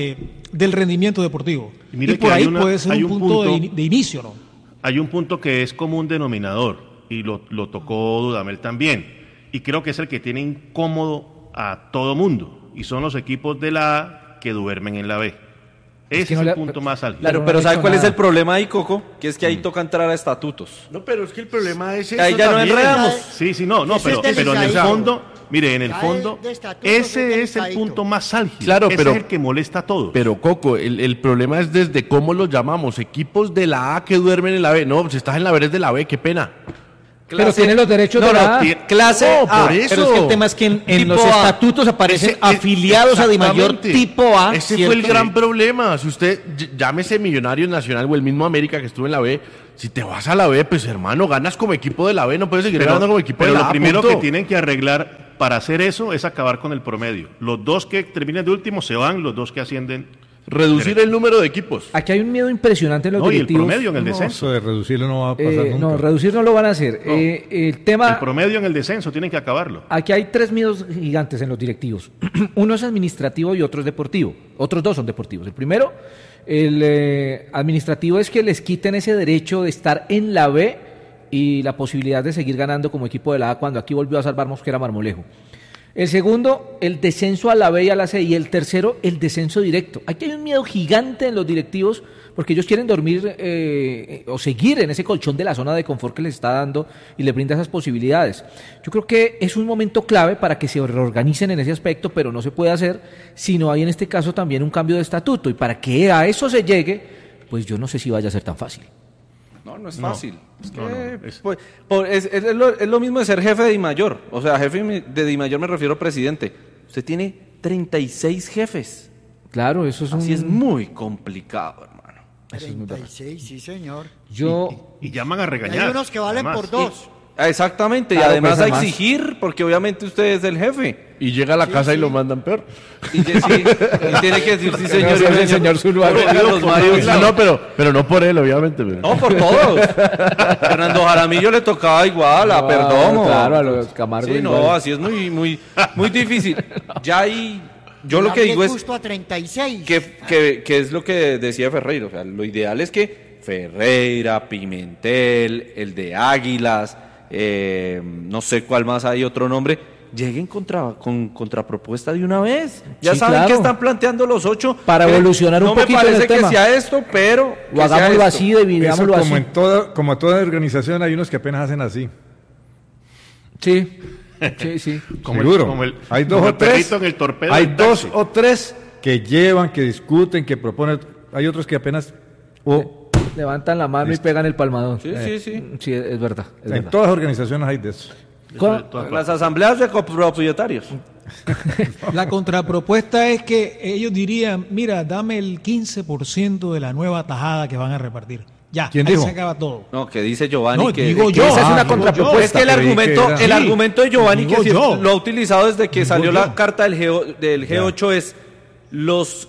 del rendimiento deportivo. Y por ahí puede ser un punto de inicio, ¿no? Hay un punto que es común denominador, y lo tocó Dudamel también, y creo que es el que tiene incómodo a todo mundo, y son los equipos de la A que duermen en la B. Ese es el punto más álgido. Claro, pero ¿sabe cuál es el problema ahí, Coco? Que es que ahí toca entrar a estatutos. No, pero es que el problema es eso. Ahí ya no enredamos. Sí, no, pero en el fondo, mire, en el fondo, ese es el punto más álgido. Claro, pero es el que molesta a todos. Pero, Coco, el problema es desde cómo los llamamos. Equipos de la A que duermen en la B. No, si estás en la B eres de la B, qué pena. Pero tiene los derechos de la A. Clase A. Por eso. Pero es que el tema es que en los estatutos aparecen afiliados a Dimayor tipo A. Ese fue el gran problema. Si usted, llámese Millonarios Nacional o el mismo América que estuvo en la B, si te vas a la B, pues hermano, ganas como equipo de la B, no puedes seguir ganando como equipo de la A. Pero lo primero punto. que tienen que arreglar para hacer eso es acabar con el promedio. Los 2 que terminen de último se van, los 2 que ascienden. Reducir el número de equipos. Aquí hay un miedo impresionante en los directivos. Y el promedio en el descenso. Eso de reducirlo no va a pasar nunca. No, reducir no lo van a hacer. El promedio en el descenso tienen que acabarlo. Aquí hay 3 miedos gigantes en los directivos. Uno es administrativo y otro es deportivo. Otros 2 son deportivos. El primero, el administrativo, es que les quiten ese derecho de estar en la B y la posibilidad de seguir ganando como equipo de la A cuando aquí volvió a salvar Mosquera Marmolejo. El segundo, el descenso a la B y a la C. Y el tercero, el descenso directo. Aquí hay un miedo gigante en los directivos porque ellos quieren dormir o seguir en ese colchón de la zona de confort que les está dando y les brinda esas posibilidades. Yo creo que es un momento clave para que se reorganicen en ese aspecto, pero no se puede hacer si no hay en este caso también un cambio de estatuto. Y para que a eso se llegue, pues yo no sé si vaya a ser tan fácil. No es fácil. Es lo mismo de ser jefe de Dimayor. O sea, jefe de Dimayor me refiero a presidente. Usted tiene 36 jefes. Claro, eso es Así es muy complicado, hermano. 36, sí, señor. Y llaman a regañar. Hay unos que valen por 2. Exactamente, claro, y además pues, a exigir, porque obviamente usted es el jefe. Y llega a la casa y lo mandan peor. Y tiene que decir, sí, señor, el señor Zuluaga. No, pero no por él, obviamente. No, por todos. Fernando Jaramillo le tocaba igual, a Perdomo. Claro, a los Camargo. Sí, igual. no, así es muy difícil. Ya ahí, yo lo que digo es justo a 36. que es lo que decía Ferreira. O sea, lo ideal es que Ferreira, Pimentel, el de Águilas, no sé cuál más hay otro nombre, lleguen con contrapropuesta de una vez. Ya sí, saben claro. que están planteando los 8 para evolucionar un poquito. No me parece en el tema. Que sea esto, pero lo hagámoslo así, dividámoslo así. Como en toda organización hay unos que apenas hacen así. Sí. Seguro. Hay 2 o 3. Hay 2 o 3 que llevan, que discuten, que proponen. Hay otros que apenas levantan la mano y pegan el palmadón. Sí. Sí, es verdad. En todas las organizaciones hay de eso. Las asambleas de copropietarios. La contrapropuesta es que ellos dirían, mira, dame el 15% de la nueva tajada que van a repartir. Ya, ¿quién ahí dijo? se acaba todo. No, que dice Giovanni No, que digo yo. Esa es una contrapropuesta. Es que el argumento de Giovanni que sí yo. lo ha utilizado desde que salió yo. la carta del G8 es los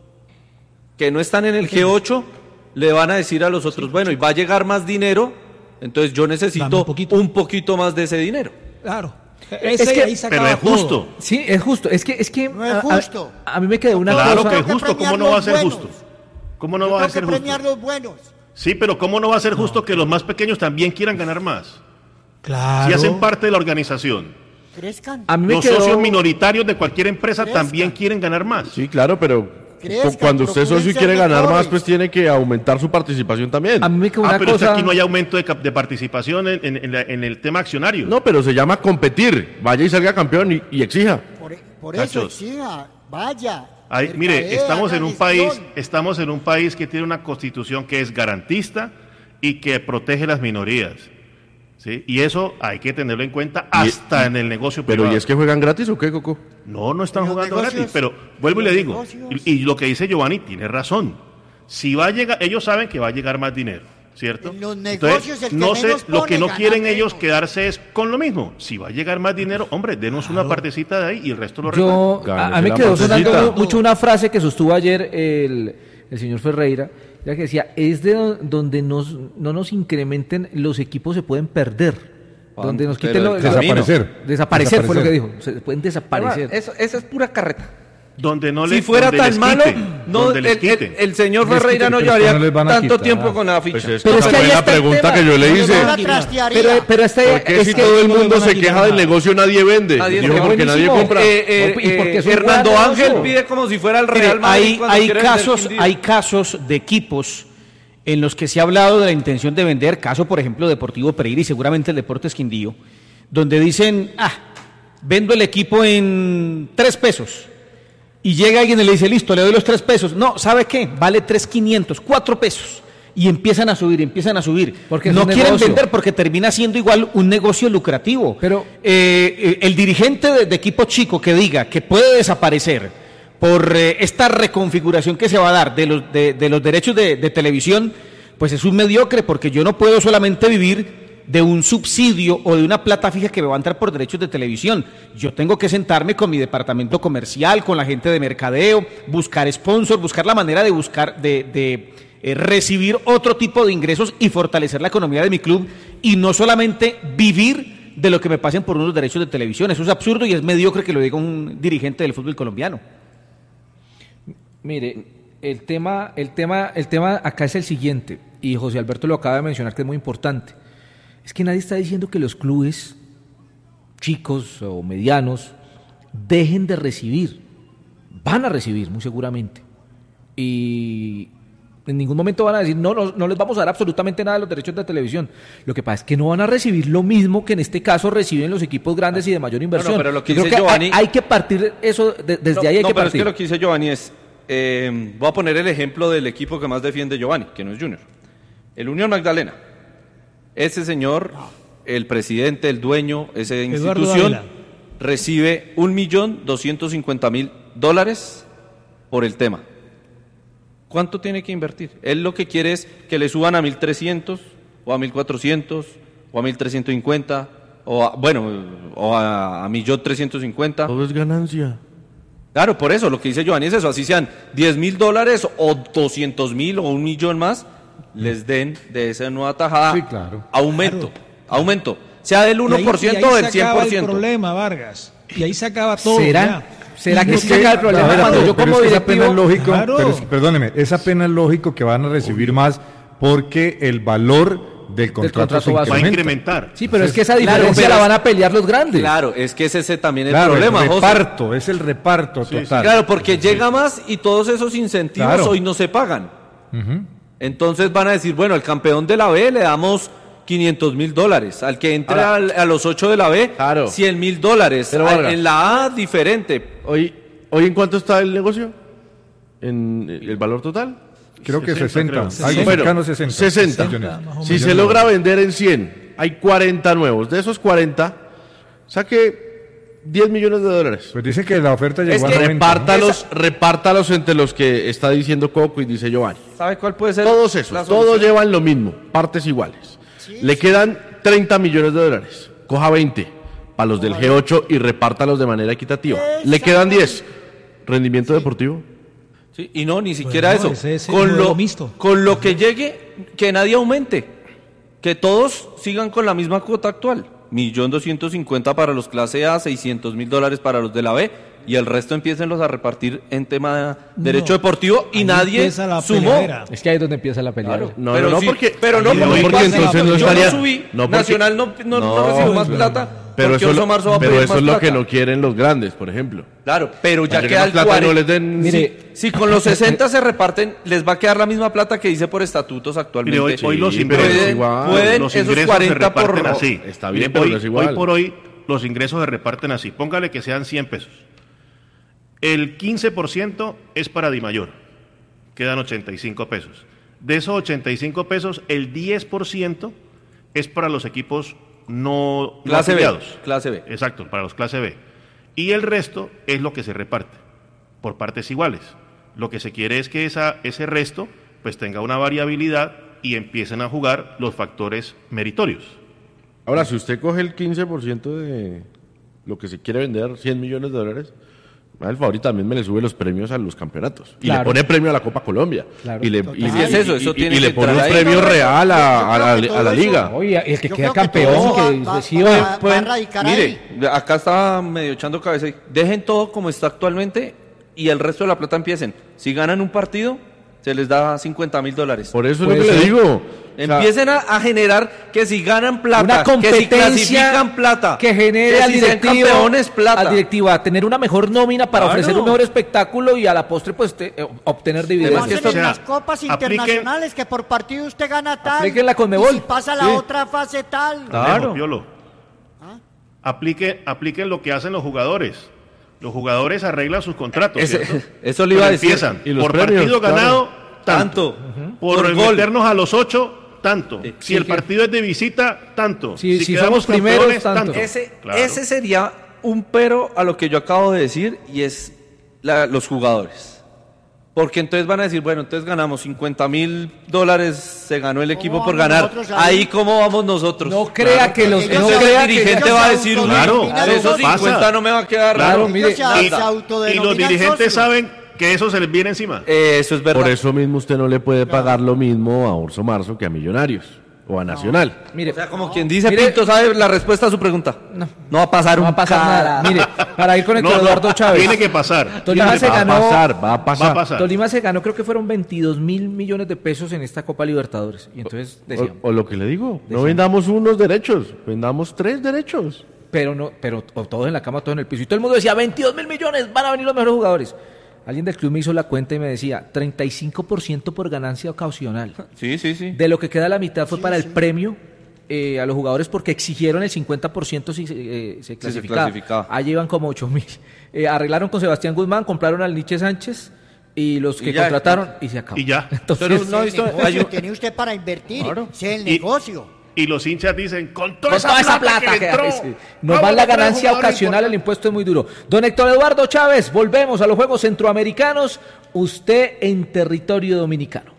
que no están en el G8 le van a decir a los otros, bueno, y va a llegar más dinero, entonces yo necesito un poquito más de ese dinero. Claro. Pero es justo. Todo. Sí, es justo. Es que no es justo. A mí me quedó una claro cosa. Claro que es justo. ¿Cómo no va a ser justo? ¿Cómo no va a ser justo? premiar los buenos. Sí, pero ¿cómo no va a ser justo que los más pequeños también quieran ganar más? Claro. Si hacen parte de la organización. Crezcan. Los socios minoritarios de cualquier empresa también quieren ganar más. Sí, claro, pero cuando usted es socio y quiere ganar más, pues tiene que aumentar su participación también. A mí me quedó una pero cosa... aquí no hay aumento de participación en el tema accionario. No, pero se llama competir. Vaya y salga campeón y exija. Por eso exija, vaya. Mire, estamos en un país que tiene una constitución que es garantista y que protege las minorías. ¿Sí? Y eso hay que tenerlo en cuenta hasta en el negocio privado. ¿Pero y es que juegan gratis o qué, Coco? No están jugando gratis, pero vuelvo y le digo, y lo que dice Giovanni tiene razón. Si va a llegar, ellos saben que va a llegar más dinero, ¿cierto? En los negocios, entonces, lo que no quieren ellos quedarse es con lo mismo. Si va a llegar más dinero, hombre, denos una partecita de ahí y el resto lo reparten. A mí me quedó sonando mucho una frase que sostuvo ayer el señor Ferreira, ya que decía, es de donde no nos incrementen, los equipos se pueden perder. Donde nos quiten desaparecer fue lo que dijo. Se pueden desaparecer. Esa es pura carreta. donde no si fuera tan malo, no, el señor Ferreira no llevaría tanto tiempo con la ficha. Pues pero es que fue la pregunta que yo le hice. Pero porque si todo el mundo se queja del negocio, nadie vende. Porque nadie compra. Fernando Ángel pide como si fuera el Real Madrid. Hay casos de equipos en los que se ha hablado de la intención de vender, caso por ejemplo Deportivo Pereira y seguramente el Deportes Quindío, donde dicen, vendo el equipo en 3 pesos. Y llega alguien y le dice, listo, le doy los 3 pesos. No, ¿sabe qué? Vale 3.500, 4 pesos. Y empiezan a subir. Porque no quieren vender porque termina siendo igual un negocio lucrativo. Pero el dirigente de equipo chico que diga que puede desaparecer por esta reconfiguración que se va a dar de los derechos de televisión, pues es un mediocre, porque yo no puedo solamente vivir de un subsidio o de una plata fija que me va a entrar por derechos de televisión. Yo tengo que sentarme con mi departamento comercial, con la gente de mercadeo, buscar sponsors, buscar la manera de recibir otro tipo de ingresos y fortalecer la economía de mi club, y no solamente vivir de lo que me pasen por unos derechos de televisión. Eso es absurdo y es mediocre que lo diga un dirigente del fútbol colombiano. Mire, el tema acá es el siguiente, y José Alberto lo acaba de mencionar, que es muy importante. Es que nadie está diciendo que los clubes chicos o medianos dejen de recibir. Van a recibir, muy seguramente. Y en ningún momento van a decir, no les vamos a dar absolutamente nada de los derechos de televisión. Lo que pasa es que no van a recibir lo mismo que en este caso reciben los equipos grandes y de mayor inversión. Pero lo que dice Giovanni, hay que partir eso, desde ahí hay que partir. Pero es que lo que dice Giovanni es, voy a poner el ejemplo del equipo que más defiende Giovanni, que no es Junior. El Unión Magdalena. Ese señor, el presidente, el dueño, esa institución, recibe $1.250.000 por el tema. ¿Cuánto tiene que invertir? Él lo que quiere es que le suban a 1.300, o a 1.400, o a 1.350, o a 1.350.000. Todo es ganancia. Claro, por eso lo que dice Giovanni es eso, así sean $10.000 o 200.000 o 1.000.000 más, les den de esa nueva tajada. Sí, claro. Aumento, sea del 1% o del 100%. Y ahí se acaba el problema, Vargas, y ahí se acaba todo. ¿Será que se acaba el problema? Cuando yo como directivo, es lógico, claro. Perdóneme, es apenas lógico que van a recibir más porque el valor del contrato va a incrementar. Sí, pero es que esa diferencia la van a pelear los grandes. Claro, es que ese también es el problema, es el reparto total. Claro, porque llega más y todos esos incentivos hoy no se pagan. Entonces van a decir, bueno, al campeón de la B le damos $500.000, al que entre a los 8 de la B, $100.000, en la A diferente. ¿Hoy en cuánto está el negocio? ¿En el valor total? Creo que 60. Bueno, 60. Si se logra vender en 100, hay 40 nuevos. De esos 40, saque $10 millones. Pues dice que la oferta llegó a 90. Repártalos entre los que está diciendo Coco y dice Giovanni. ¿Sabe cuál puede ser? Todos esos, todos llevan lo mismo, partes iguales. Le quedan $30 millones. Coja 20 para los del G8 y repártalos de manera equitativa. Le quedan 10. Rendimiento deportivo. Sí, y no, ni siquiera eso. Con lo que llegue, que nadie aumente. Que todos sigan con la misma cuota actual. $1.250.000 para los clase A, $600.000 para los de la B, y el resto empiécenlos a repartir en tema de derecho deportivo, y nadie sumó. Es que ahí es donde empieza la pelea. Claro. Porque entonces no estaría. Yo no subí, Nacional no recibió más plata. Pero eso es lo que no quieren los grandes, por ejemplo. Claro, pero ya queda el 40. No les den, si con los 60 se reparten, les va a quedar la misma plata que dice por estatutos actualmente. Mire, hoy los ingresos, pueden esos 40 se reparten por así. Está bien, pero no es igual. Hoy por hoy los ingresos se reparten así. Póngale que sean 100 pesos. El 15% es para Di Mayor. Quedan 85 pesos. De esos 85 pesos, el 10% es para los equipos no afiliados. Clase B. Exacto, para los clase B. Y el resto es lo que se reparte por partes iguales. Lo que se quiere es que ese resto pues tenga una variabilidad y empiecen a jugar los factores meritorios. Ahora, si usted coge el 15% de lo que se quiere vender, $100 millones, al favor, y también me le sube los premios a los campeonatos. Y le pone premio a la Copa Colombia. Claro. Y le pone un premio real a la liga. Oye, el que queda campeón, que mire, acá estaba medio echando cabeza. Dejen todo como está actualmente y el resto de la plata empiecen. Si ganan un partido, se les da $50,000. Por eso es lo que le digo. Empiecen a generar que si ganan plata, una competencia, que si clasifican plata, que genere que al directivo, plata. al directivo a tener una mejor nómina para ofrecer un mejor espectáculo y a la postre pues obtener dividendos. Que en las copas internacionales que por partido usted gana tal, apliquen la Conmebol. Y si pasa la otra fase tal. Claro. Apliquen lo que hacen los jugadores. Los jugadores arreglan sus contratos, ¿cierto? Eso le iba a decir. Empiezan y los por premios, partido ganado, tanto. Por meternos a los 8, tanto. Si el partido es de visita, tanto. Si somos primeros, tanto. Ese sería un pero a lo que yo acabo de decir, y es los jugadores. Porque entonces van a decir, bueno, entonces ganamos $50,000, se ganó el equipo por ganar. Ahí cómo vamos nosotros. No crea que los el dirigente va a decir, claro, esos 50 no me va a quedar. Claro, mire, y los dirigentes saben que eso se les viene encima. Eso es verdad. Por eso mismo usted no le puede pagar lo mismo a Orso Marzo que a Millonarios o a Nacional. Mire, o sea, como quien dice, Pinto sabe la respuesta a su pregunta. No va a pasar nada. Mire, para ir con el Eduardo Chávez. Tiene que pasar. Tolima se ganó. Va a pasar. Tolima se ganó, creo que fueron 22,000 millones de pesos en esta Copa Libertadores. Y entonces decíamos, o lo que le digo, no vendamos unos derechos, vendamos 3 derechos. Pero todos en la cama, todos en el piso. Y todo el mundo decía, 22,000 millones, van a venir los mejores jugadores. Alguien del club me hizo la cuenta y me decía 35% por ganancia ocasional. Sí. De lo que queda la mitad fue para el premio a los jugadores porque exigieron el 50% si se clasificaba. Allí iban como 8,000. Arreglaron con Sebastián Guzmán, compraron al Nietzsche Sánchez y los que contrataron y se acabó. Y ya. Entonces, tiene usted para invertir, ese es el negocio. Y los hinchas dicen, con toda esa plata que entró, nos va la ganancia ocasional, el impuesto es muy duro. Don Héctor Eduardo Chávez, volvemos a los Juegos Centroamericanos, usted en territorio dominicano.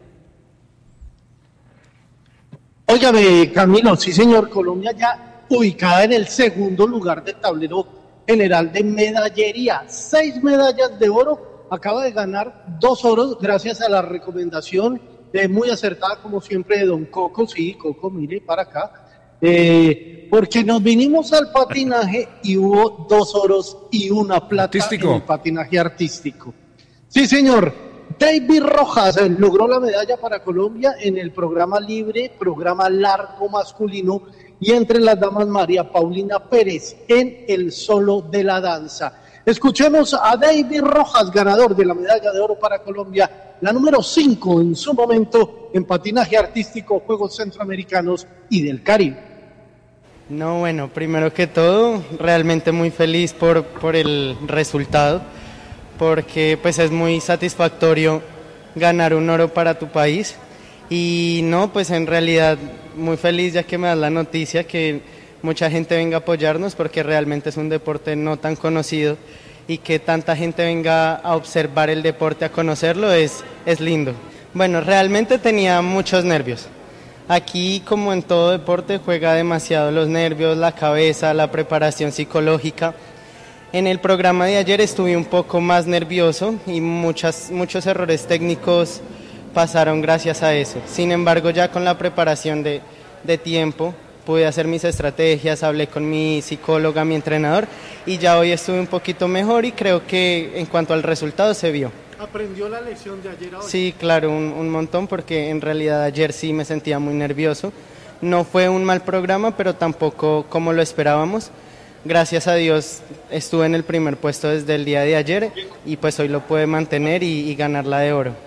Óigame, Camilo, sí señor, Colombia ya ubicada en el segundo lugar del tablero general de medallería, 6 medallas de oro, acaba de ganar 2 oros gracias a la recomendación muy acertada como siempre de don Coco. Sí, Coco, mire para acá, porque nos vinimos al patinaje y hubo 2 oros y 1 plata en el patinaje artístico. Sí señor, David Rojas logró la medalla para Colombia en el programa libre, programa largo masculino, y entre las damas María Paulina Pérez en el solo de la danza. Escuchemos a David Rojas, ganador de la medalla de oro para Colombia, la número 5 en su momento en patinaje artístico, Juegos Centroamericanos y del Caribe. No, bueno, primero que todo, realmente muy feliz por el resultado, porque pues es muy satisfactorio ganar un oro para tu país. Y no, pues en realidad muy feliz ya que me das la noticia que mucha gente venga a apoyarnos, porque realmente es un deporte no tan conocido, y que tanta gente venga a observar el deporte, a conocerlo, es lindo. Bueno, realmente tenía muchos nervios. Aquí, como en todo deporte, juega demasiado los nervios, la cabeza, la preparación psicológica. En el programa de ayer estuve un poco más nervioso y muchos errores técnicos pasaron gracias a eso. Sin embargo, ya con la preparación de tiempo, pude hacer mis estrategias, hablé con mi psicóloga, mi entrenador, y ya hoy estuve un poquito mejor y creo que en cuanto al resultado se vio. ¿Aprendió la lección de ayer a hoy? Sí, claro, un montón, porque en realidad ayer sí me sentía muy nervioso. No fue un mal programa, pero tampoco como lo esperábamos. Gracias a Dios estuve en el primer puesto desde el día de ayer y pues hoy lo pude mantener y ganar la de oro.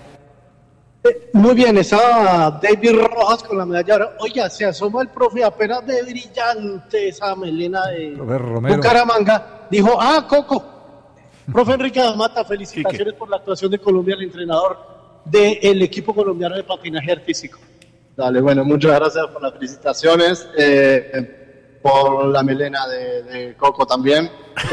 Muy bien, estaba David Rojas con la medalla de oro. Oiga, se asoma el profe, apenas de brillante esa melena de Bucaramanga. Dijo, Coco. Profe Enrique Damata, felicitaciones por la actuación de Colombia, el entrenador del equipo colombiano de patinaje artístico. Dale, bueno, muchas gracias por las felicitaciones, por la melena de Coco también.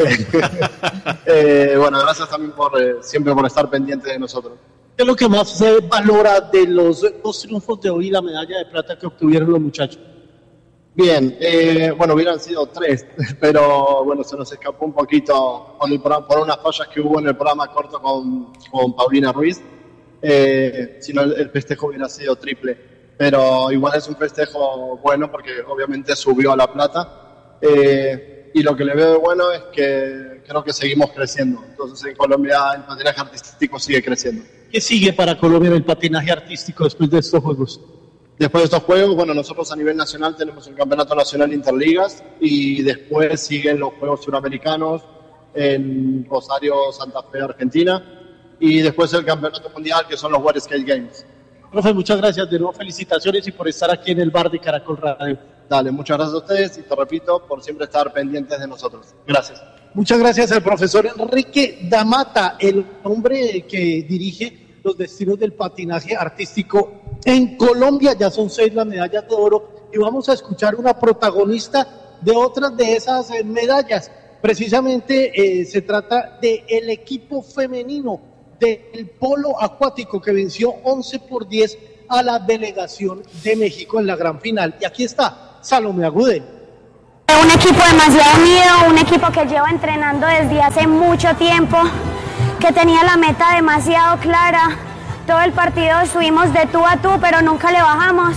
Bueno, gracias también siempre por estar pendiente de nosotros. ¿Qué es lo que más se valora de los 2 triunfos de hoy y la medalla de plata que obtuvieron los muchachos? Bien, bueno, hubieran sido 3, pero bueno, se nos escapó un poquito por unas fallas que hubo en el programa corto con Paulina Ruiz. Si no, el festejo hubiera sido triple, pero igual es un festejo bueno porque obviamente subió a la plata. y lo que le veo de bueno es que creo que seguimos creciendo. Entonces en Colombia el patinaje artístico sigue creciendo. ¿Qué sigue para Colombia en el patinaje artístico después de estos Juegos? Después de estos Juegos, bueno, nosotros a nivel nacional tenemos el Campeonato Nacional Interligas y después siguen los Juegos Suramericanos en Rosario, Santa Fe, Argentina, y después el Campeonato Mundial, que son los World Skate Games. Profe, muchas gracias, de nuevo felicitaciones y por estar aquí en el bar de Caracol Radio. Dale, muchas gracias a ustedes y te repito, por siempre estar pendientes de nosotros. Gracias. Muchas gracias al profesor Enrique Damata, el hombre que dirige los destinos del patinaje artístico en Colombia. Ya son 6 las medallas de oro y vamos a escuchar una protagonista de otras de esas medallas. Precisamente se trata del equipo femenino del polo acuático que venció 11-10 a la delegación de México en la gran final. Y aquí está Salomé Agudelo. Un equipo demasiado unido, un equipo que lleva entrenando desde hace mucho tiempo, que tenía la meta demasiado clara. Todo el partido estuvimos de tú a tú, pero nunca le bajamos.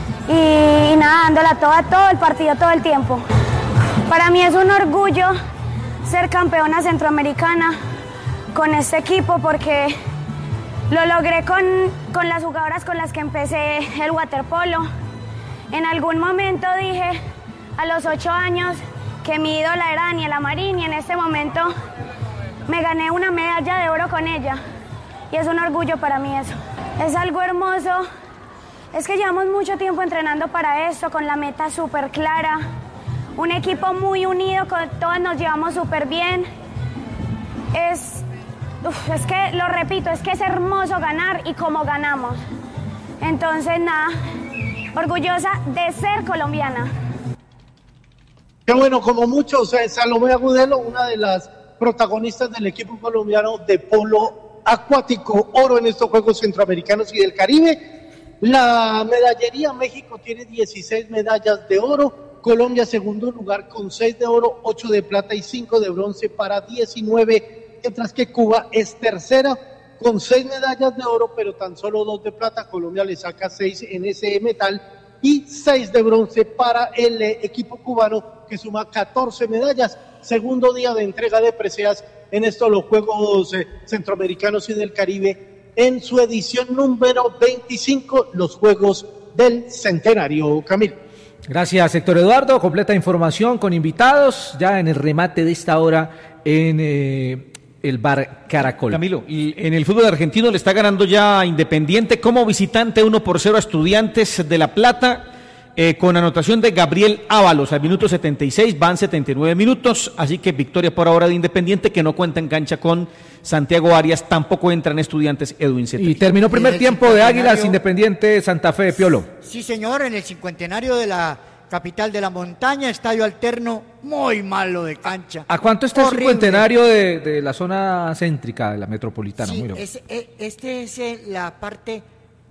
Y nada, dándola todo el partido, todo el tiempo. Para mí es un orgullo ser campeona centroamericana con este equipo porque lo logré con las jugadoras con las que empecé el waterpolo. En algún momento dije a los 8 años que mi ídola era Daniela Marín y en este momento me gané una medalla de oro con ella y es un orgullo para mí eso. Es algo hermoso, es que llevamos mucho tiempo entrenando para esto, con la meta súper clara, un equipo muy unido, todos nos llevamos súper bien. Es que, lo repito, es que es hermoso ganar y cómo ganamos. Entonces, nada, orgullosa de ser colombiana. Qué bueno, como muchos, Salomé Agudelo, una de las protagonistas del equipo colombiano de polo acuático, oro en estos Juegos Centroamericanos y del Caribe. La medallería, México tiene 16 medallas de oro, Colombia segundo lugar con 6 de oro, 8 de plata y 5 de bronce para 19, mientras que Cuba es tercera con 6 medallas de oro, pero tan solo 2 de plata. Colombia le saca 6 en ese metal y 6 de bronce para el equipo cubano, que suma 14 medallas. Segundo día de entrega de preseas en estos los Juegos Centroamericanos y del Caribe, en su edición número 25, los Juegos del Centenario. Camilo. Gracias, Héctor Eduardo. Completa información con invitados ya en el remate de esta hora en el bar Caracol. Camilo, y en el fútbol argentino le está ganando ya Independiente como visitante 1-0 a Estudiantes de La Plata, con anotación de Gabriel Ábalos al minuto 76, van 79 minutos, así que victoria por ahora de Independiente, que no cuenta en cancha con Santiago Arias, tampoco entra en Estudiantes Edwin Cetrich. Y terminó primer tiempo de Águilas, Independiente Santa Fe, Piolo. Sí, señor, en el 50º de la capital de la montaña, estadio alterno, muy malo de cancha. ¿A cuánto está el 50º de la zona céntrica de la metropolitana? Sí, este es la parte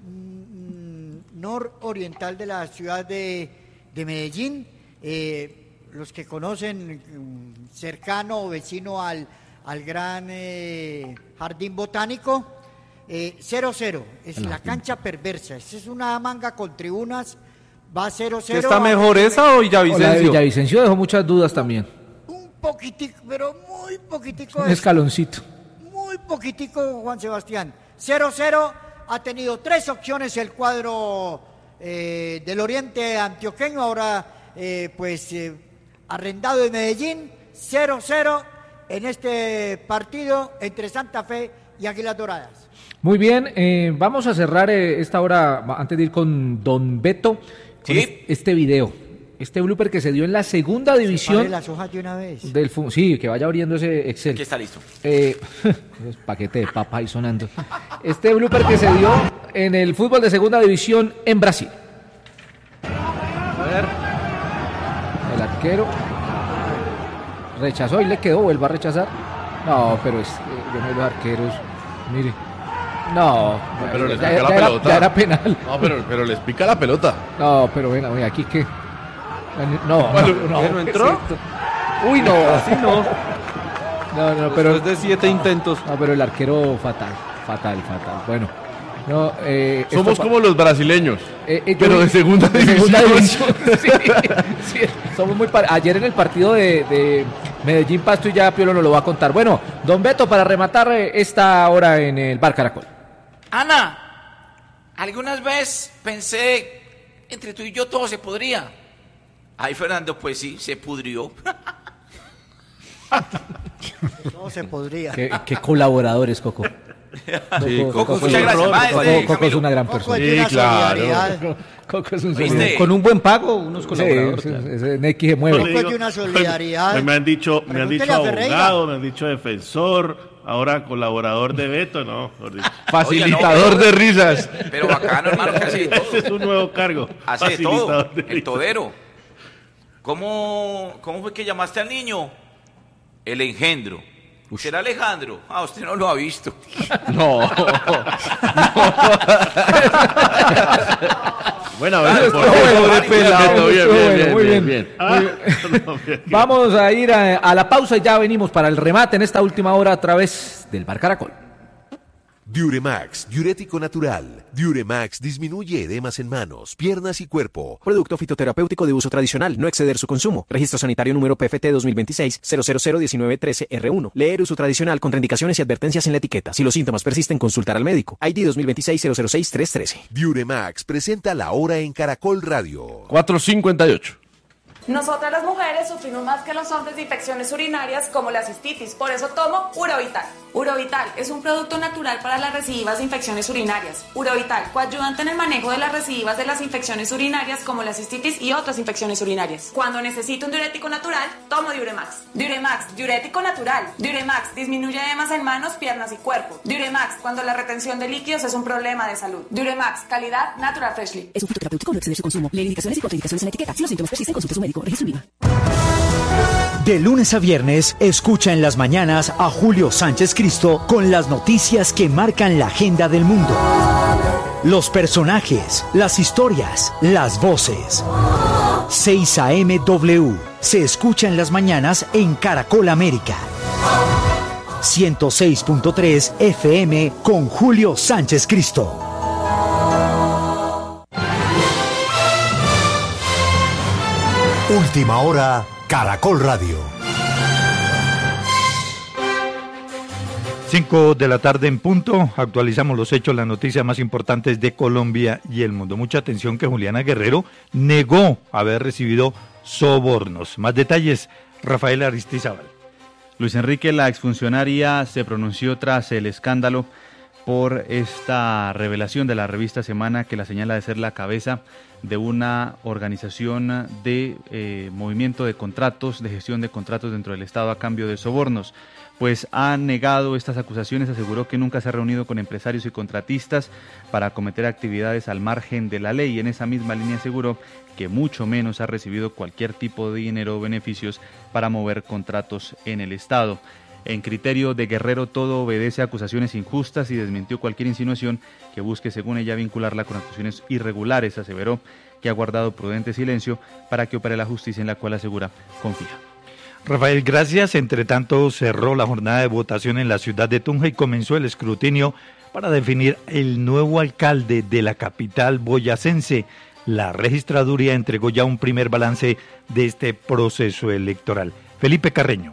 nororiental de la ciudad de Medellín. Los que conocen, cercano o vecino al gran jardín botánico, 0-0, es la cancha perversa. Esta es una manga con tribunas, va 0-0. ¿Está mejor esa o Villavicencio? La de Villavicencio dejó muchas dudas también. Un poquitico, pero muy poquitico. Un escaloncito. Muy poquitico, Juan Sebastián. 0-0, ha tenido 3 opciones el cuadro del oriente antioqueño, ahora arrendado de Medellín. 0-0 en este partido entre Santa Fe y Águilas Doradas. Muy bien, vamos a cerrar esta hora, antes de ir con Don Beto, con este video, este blooper que se dio en la segunda división. Las hojas de una vez. Sí, que vaya abriendo ese Excel. Aquí está listo. Paquete de papa ahí sonando. Este blooper que se dio en el fútbol de segunda división en Brasil. A ver, el arquero rechazó y le quedó, vuelve a rechazar. No, pero yo no, los arqueros, mire. No, pero les pica la pelota. Ya era penal. No, pero les pica la pelota. No, pero venga, aquí que. No entró. Uy, no, así no. No, pero después de 7 intentos. No, pero el arquero fatal. Bueno, No, somos como los brasileños, pero de segunda división. Sí, somos muy ayer en el partido de Medellín Pasto, y ya Piolo nos lo va a contar. Bueno, don Beto, para rematar esta hora en el Bar Caracol. Ana, algunas veces pensé, entre tú y yo todo se podría. Ay, Fernando, pues sí, se pudrió. Todo se podría. Qué colaboradores, Coco. Sí, Coco, muchas gracias, maestro. Coco es una gran persona. Sí, claro. Coco es un con un buen pago, unos colaboradores. Ese Neki se mueve. Coco es de una solidaridad. Me han dicho abogado, me han dicho defensor, ahora colaborador de Beto, ¿no? Facilitador de risas. Pero bacano, hermano, que hace de todo. Ese es un nuevo cargo. Hace de todo, el todero. ¿Cómo fue que llamaste al niño? El engendro. ¿Será Alejandro? Usted no lo ha visto. No. Bueno, bien. Vamos a ir a la pausa y ya venimos para el remate en esta última hora a través del Bar Caracol. Diuremax, diurético natural. Diuremax disminuye edemas en manos, piernas y cuerpo. Producto fitoterapéutico de uso tradicional, no exceder su consumo. Registro sanitario número PFT 2026-0001913-R1. Leer uso tradicional, contraindicaciones y advertencias en la etiqueta. Si los síntomas persisten, consultar al médico. ID 2026-006-313. Diuremax presenta La Hora en Caracol Radio. 4:58. Nosotras las mujeres sufrimos más que los hombres de infecciones urinarias como la cistitis, por eso tomo Urovital. Urovital es un producto natural para las recidivas de infecciones urinarias. Urovital, coayudante en el manejo de las recidivas de las infecciones urinarias como la cistitis y otras infecciones urinarias. Cuando necesito un diurético natural, tomo Diuremax. Diuremax, diurético natural. Diuremax disminuye edemas en manos, piernas y cuerpo. Diuremax, cuando la retención de líquidos es un problema de salud. Diuremax, calidad Natural Freshly. Es un fitoterapéutico, no exceder su consumo. Lee indicaciones y contraindicaciones en la etiqueta. Si los síntomas persisten, consulte a su médico. Registro IVA. De lunes a viernes, escucha en las mañanas a Julio Sánchez Cristo con las noticias que marcan la agenda del mundo. Los personajes, las historias, las voces. 6 AM W se escucha en las mañanas en Caracol América. 106.3 FM con Julio Sánchez Cristo. Última hora, Caracol Radio. 5 de la tarde en punto, actualizamos los hechos, las noticias más importantes de Colombia y el mundo. Mucha atención que Juliana Guerrero negó haber recibido sobornos. Más detalles, Rafael Aristizábal. Luis Enrique, la exfuncionaria, se pronunció tras el escándalo por esta revelación de la revista Semana que la señala de ser la cabeza de una organización de movimiento de contratos, de gestión de contratos dentro del Estado a cambio de sobornos. Pues ha negado estas acusaciones, aseguró que nunca se ha reunido con empresarios y contratistas para cometer actividades al margen de la ley, y en esa misma línea aseguró que mucho menos ha recibido cualquier tipo de dinero o beneficios para mover contratos en el Estado. En criterio de Guerrero, todo obedece a acusaciones injustas y desmintió cualquier insinuación que busque, según ella, vincularla con actuaciones irregulares. Aseveró que ha guardado prudente silencio para que opere la justicia, en la cual asegura confía. Rafael, gracias. Entre tanto, cerró la jornada de votación en la ciudad de Tunja y comenzó el escrutinio para definir el nuevo alcalde de la capital boyacense. La registraduría entregó ya un primer balance de este proceso electoral. Felipe Carreño.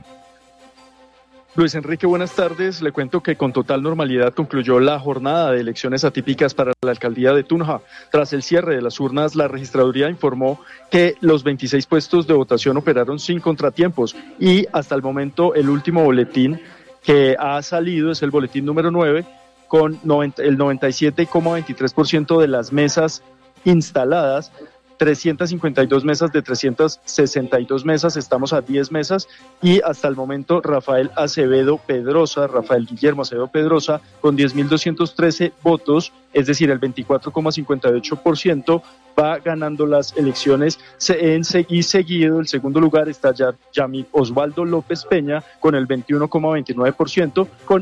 Luis Enrique, buenas tardes. Le cuento que con total normalidad concluyó la jornada de elecciones atípicas para la alcaldía de Tunja. Tras el cierre de las urnas, la registraduría informó que los 26 puestos de votación operaron sin contratiempos y hasta el momento el último boletín que ha salido es el boletín número 9 con el 97,23% de las mesas instaladas. 352 mesas de 362 mesas, estamos a 10 mesas y hasta el momento Rafael Guillermo Acevedo Pedrosa con 10.213 votos, es decir, el 24,58% va ganando las elecciones y seguido, el segundo lugar está Yamil Osvaldo López Peña con el 21,29% con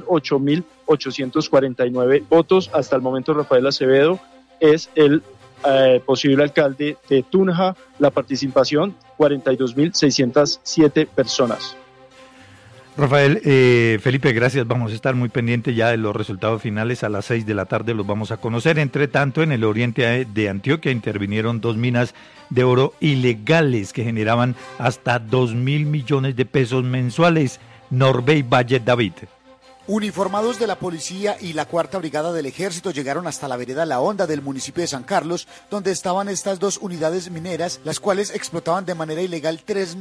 8.849 votos. Hasta el momento Rafael Acevedo es el posible alcalde de Tunja. La participación 42.607 personas. Rafael, Felipe, gracias. Vamos a estar muy pendientes ya de los resultados finales. A las 6 de la tarde los vamos a conocer. Entre tanto, en el oriente de Antioquia intervinieron 2 minas de oro ilegales que generaban hasta 2.000 millones de pesos mensuales. Norbey Valle David. Uniformados de la policía y la 4ª Brigada del Ejército llegaron hasta la vereda La Honda del municipio de San Carlos, donde estaban estas 2 unidades mineras, las cuales explotaban de manera ilegal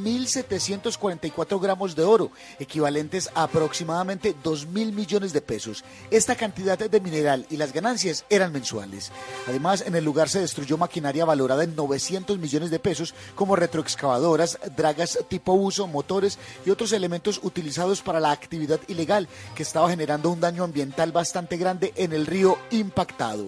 3.744 gramos de oro, equivalentes a aproximadamente 2.000 millones de pesos. Esta cantidad de mineral y las ganancias eran mensuales. Además, en el lugar se destruyó maquinaria valorada en 900 millones de pesos, como retroexcavadoras, dragas tipo uso, motores y otros elementos utilizados para la actividad ilegal, que estaba generando un daño ambiental bastante grande en el río impactado.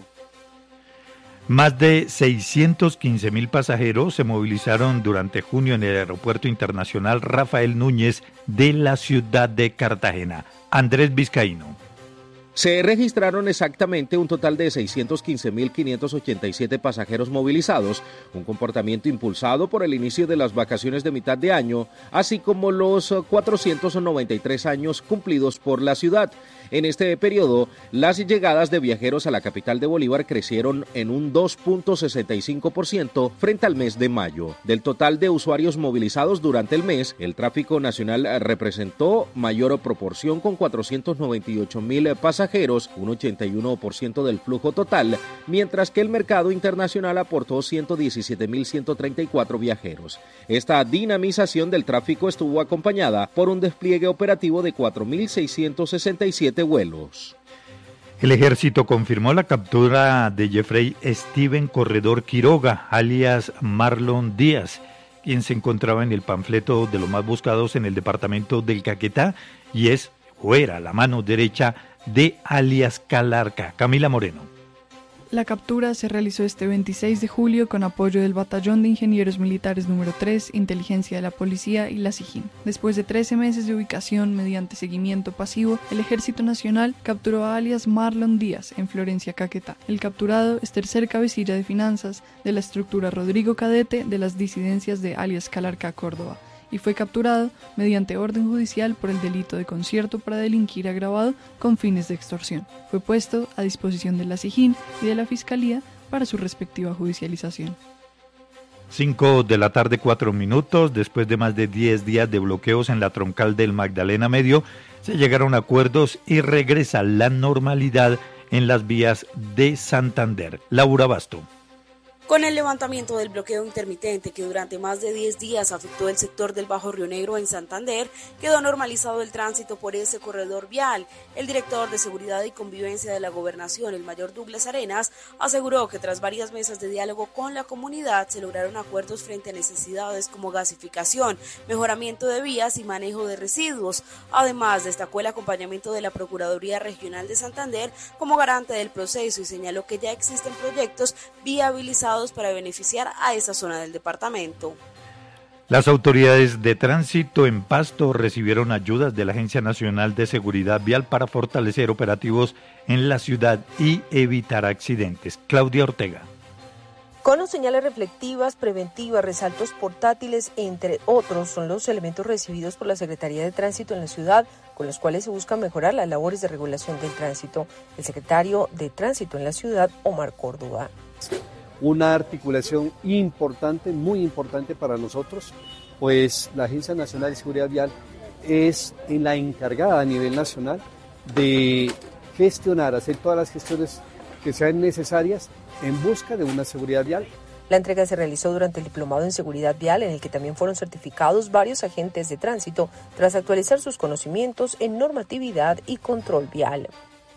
Más de 615.000 pasajeros se movilizaron durante junio en el Aeropuerto Internacional Rafael Núñez de la ciudad de Cartagena. Andrés Vizcaíno. Se registraron exactamente un total de 615.587 pasajeros movilizados, un comportamiento impulsado por el inicio de las vacaciones de mitad de año, así como los 493 años cumplidos por la ciudad. En este periodo, las llegadas de viajeros a la capital de Bolívar crecieron en un 2.65% frente al mes de mayo. Del total de usuarios movilizados durante el mes, el tráfico nacional representó mayor proporción con 498.000 pasajeros, un 81% del flujo total, mientras que el mercado internacional aportó 117.134 viajeros. Esta dinamización del tráfico estuvo acompañada por un despliegue operativo de 4.667 vuelos. El ejército confirmó la captura de Jeffrey Steven Corredor Quiroga, alias Marlon Díaz, quien se encontraba en el panfleto de los más buscados en el departamento del Caquetá y fuera la mano derecha de alias Calarca. Camila Moreno. La captura se realizó este 26 de julio con apoyo del Batallón de Ingenieros Militares número 3, Inteligencia de la Policía y la SIJIN. Después de 13 meses de ubicación mediante seguimiento pasivo, el Ejército Nacional capturó a alias Marlon Díaz en Florencia, Caquetá. El capturado es tercer cabecilla de finanzas de la estructura Rodrigo Cadete de las disidencias de alias Calarca, Córdoba, y fue capturado mediante orden judicial por el delito de concierto para delinquir agravado con fines de extorsión. Fue puesto a disposición de la SIJIN y de la Fiscalía para su respectiva judicialización. 5 de la tarde, 4 minutos. Después de más de 10 días de bloqueos en la troncal del Magdalena Medio, se llegaron a acuerdos y regresa la normalidad en las vías de Santander. Laura Basto. Con el levantamiento del bloqueo intermitente que durante más de 10 días afectó el sector del Bajo Río Negro en Santander, quedó normalizado el tránsito por ese corredor vial. El director de Seguridad y Convivencia de la Gobernación, el mayor Douglas Arenas, aseguró que tras varias mesas de diálogo con la comunidad se lograron acuerdos frente a necesidades como gasificación, mejoramiento de vías y manejo de residuos. Además, destacó el acompañamiento de la Procuraduría Regional de Santander como garante del proceso y señaló que ya existen proyectos viabilizados para beneficiar a esa zona del departamento. Las autoridades de tránsito en Pasto recibieron ayudas de la Agencia Nacional de Seguridad Vial para fortalecer operativos en la ciudad y evitar accidentes. Claudia Ortega. Conos, señales reflectivas, preventivas, resaltos portátiles, entre otros, son los elementos recibidos por la Secretaría de Tránsito en la ciudad, con los cuales se busca mejorar las labores de regulación del tránsito. El secretario de Tránsito en la ciudad, Omar Córdoba. Una articulación importante, muy importante para nosotros, pues la Agencia Nacional de Seguridad Vial es la encargada a nivel nacional de gestionar, hacer todas las gestiones que sean necesarias en busca de una seguridad vial. La entrega se realizó durante el Diplomado en Seguridad Vial, en el que también fueron certificados varios agentes de tránsito tras actualizar sus conocimientos en normatividad y control vial.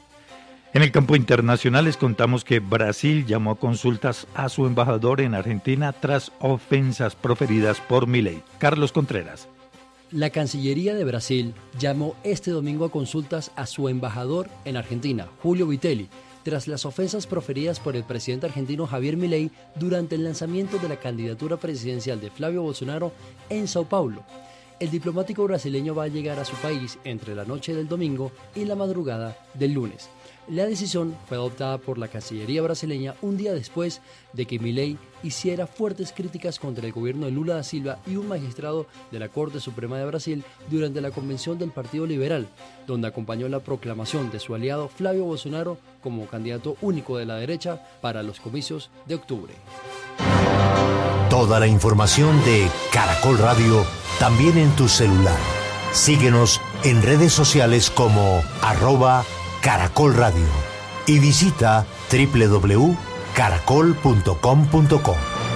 En el campo internacional les contamos que Brasil llamó a consultas a su embajador en Argentina tras ofensas proferidas por Milei. Carlos Contreras. La Cancillería de Brasil llamó este domingo a consultas a su embajador en Argentina, Julio Vitelli, tras las ofensas proferidas por el presidente argentino Javier Milei durante el lanzamiento de la candidatura presidencial de Flavio Bolsonaro en Sao Paulo. el diplomático brasileño va a llegar a su país entre la noche del domingo y la madrugada del lunes. La decisión fue adoptada por la Cancillería brasileña un día después de que Milei hiciera fuertes críticas contra el gobierno de Lula da Silva y un magistrado de la Corte Suprema de Brasil durante la convención del Partido Liberal, donde acompañó la proclamación de su aliado Flávio Bolsonaro como candidato único de la derecha para los comicios de octubre. Toda la información de Caracol Radio también en tu celular. Síguenos en redes sociales como @Caracol Radio y visita www.caracol.com.co.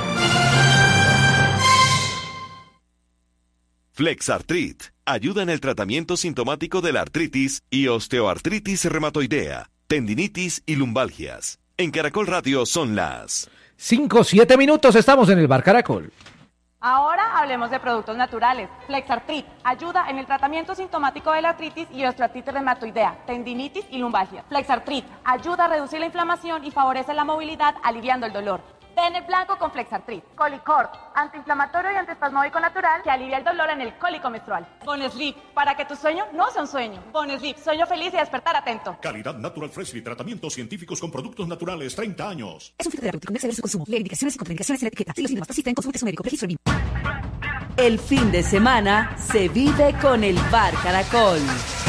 Flexartrit ayuda en el tratamiento sintomático de la artritis y osteoartritis reumatoidea, tendinitis y lumbalgias. En Caracol Radio son las 5-7 minutos, estamos en el Bar Caracol. Ahora hablemos de productos naturales. Flexartrit ayuda en el tratamiento sintomático de la artritis y osteoartritis reumatoidea, tendinitis y lumbalgia. Flexartrit ayuda a reducir la inflamación y favorece la movilidad, aliviando el dolor. Ven el blanco con Flexartrit. Colicort, antiinflamatorio y antiespasmódico natural que alivia el dolor en el cólico menstrual. Bonesleep, para que tu sueño no sea un sueño. Bonesleep, sueño feliz y despertar atento. Calidad Natural Freshly, tratamientos científicos con productos naturales, 30 años. Es un filtro terapéutico, no exceder su consumo. Lee indicaciones y contraindicaciones en la etiqueta. Si los síntomas persisten, consulte a su médico. Registro BIM. El fin de semana se vive con el Bar Caracol.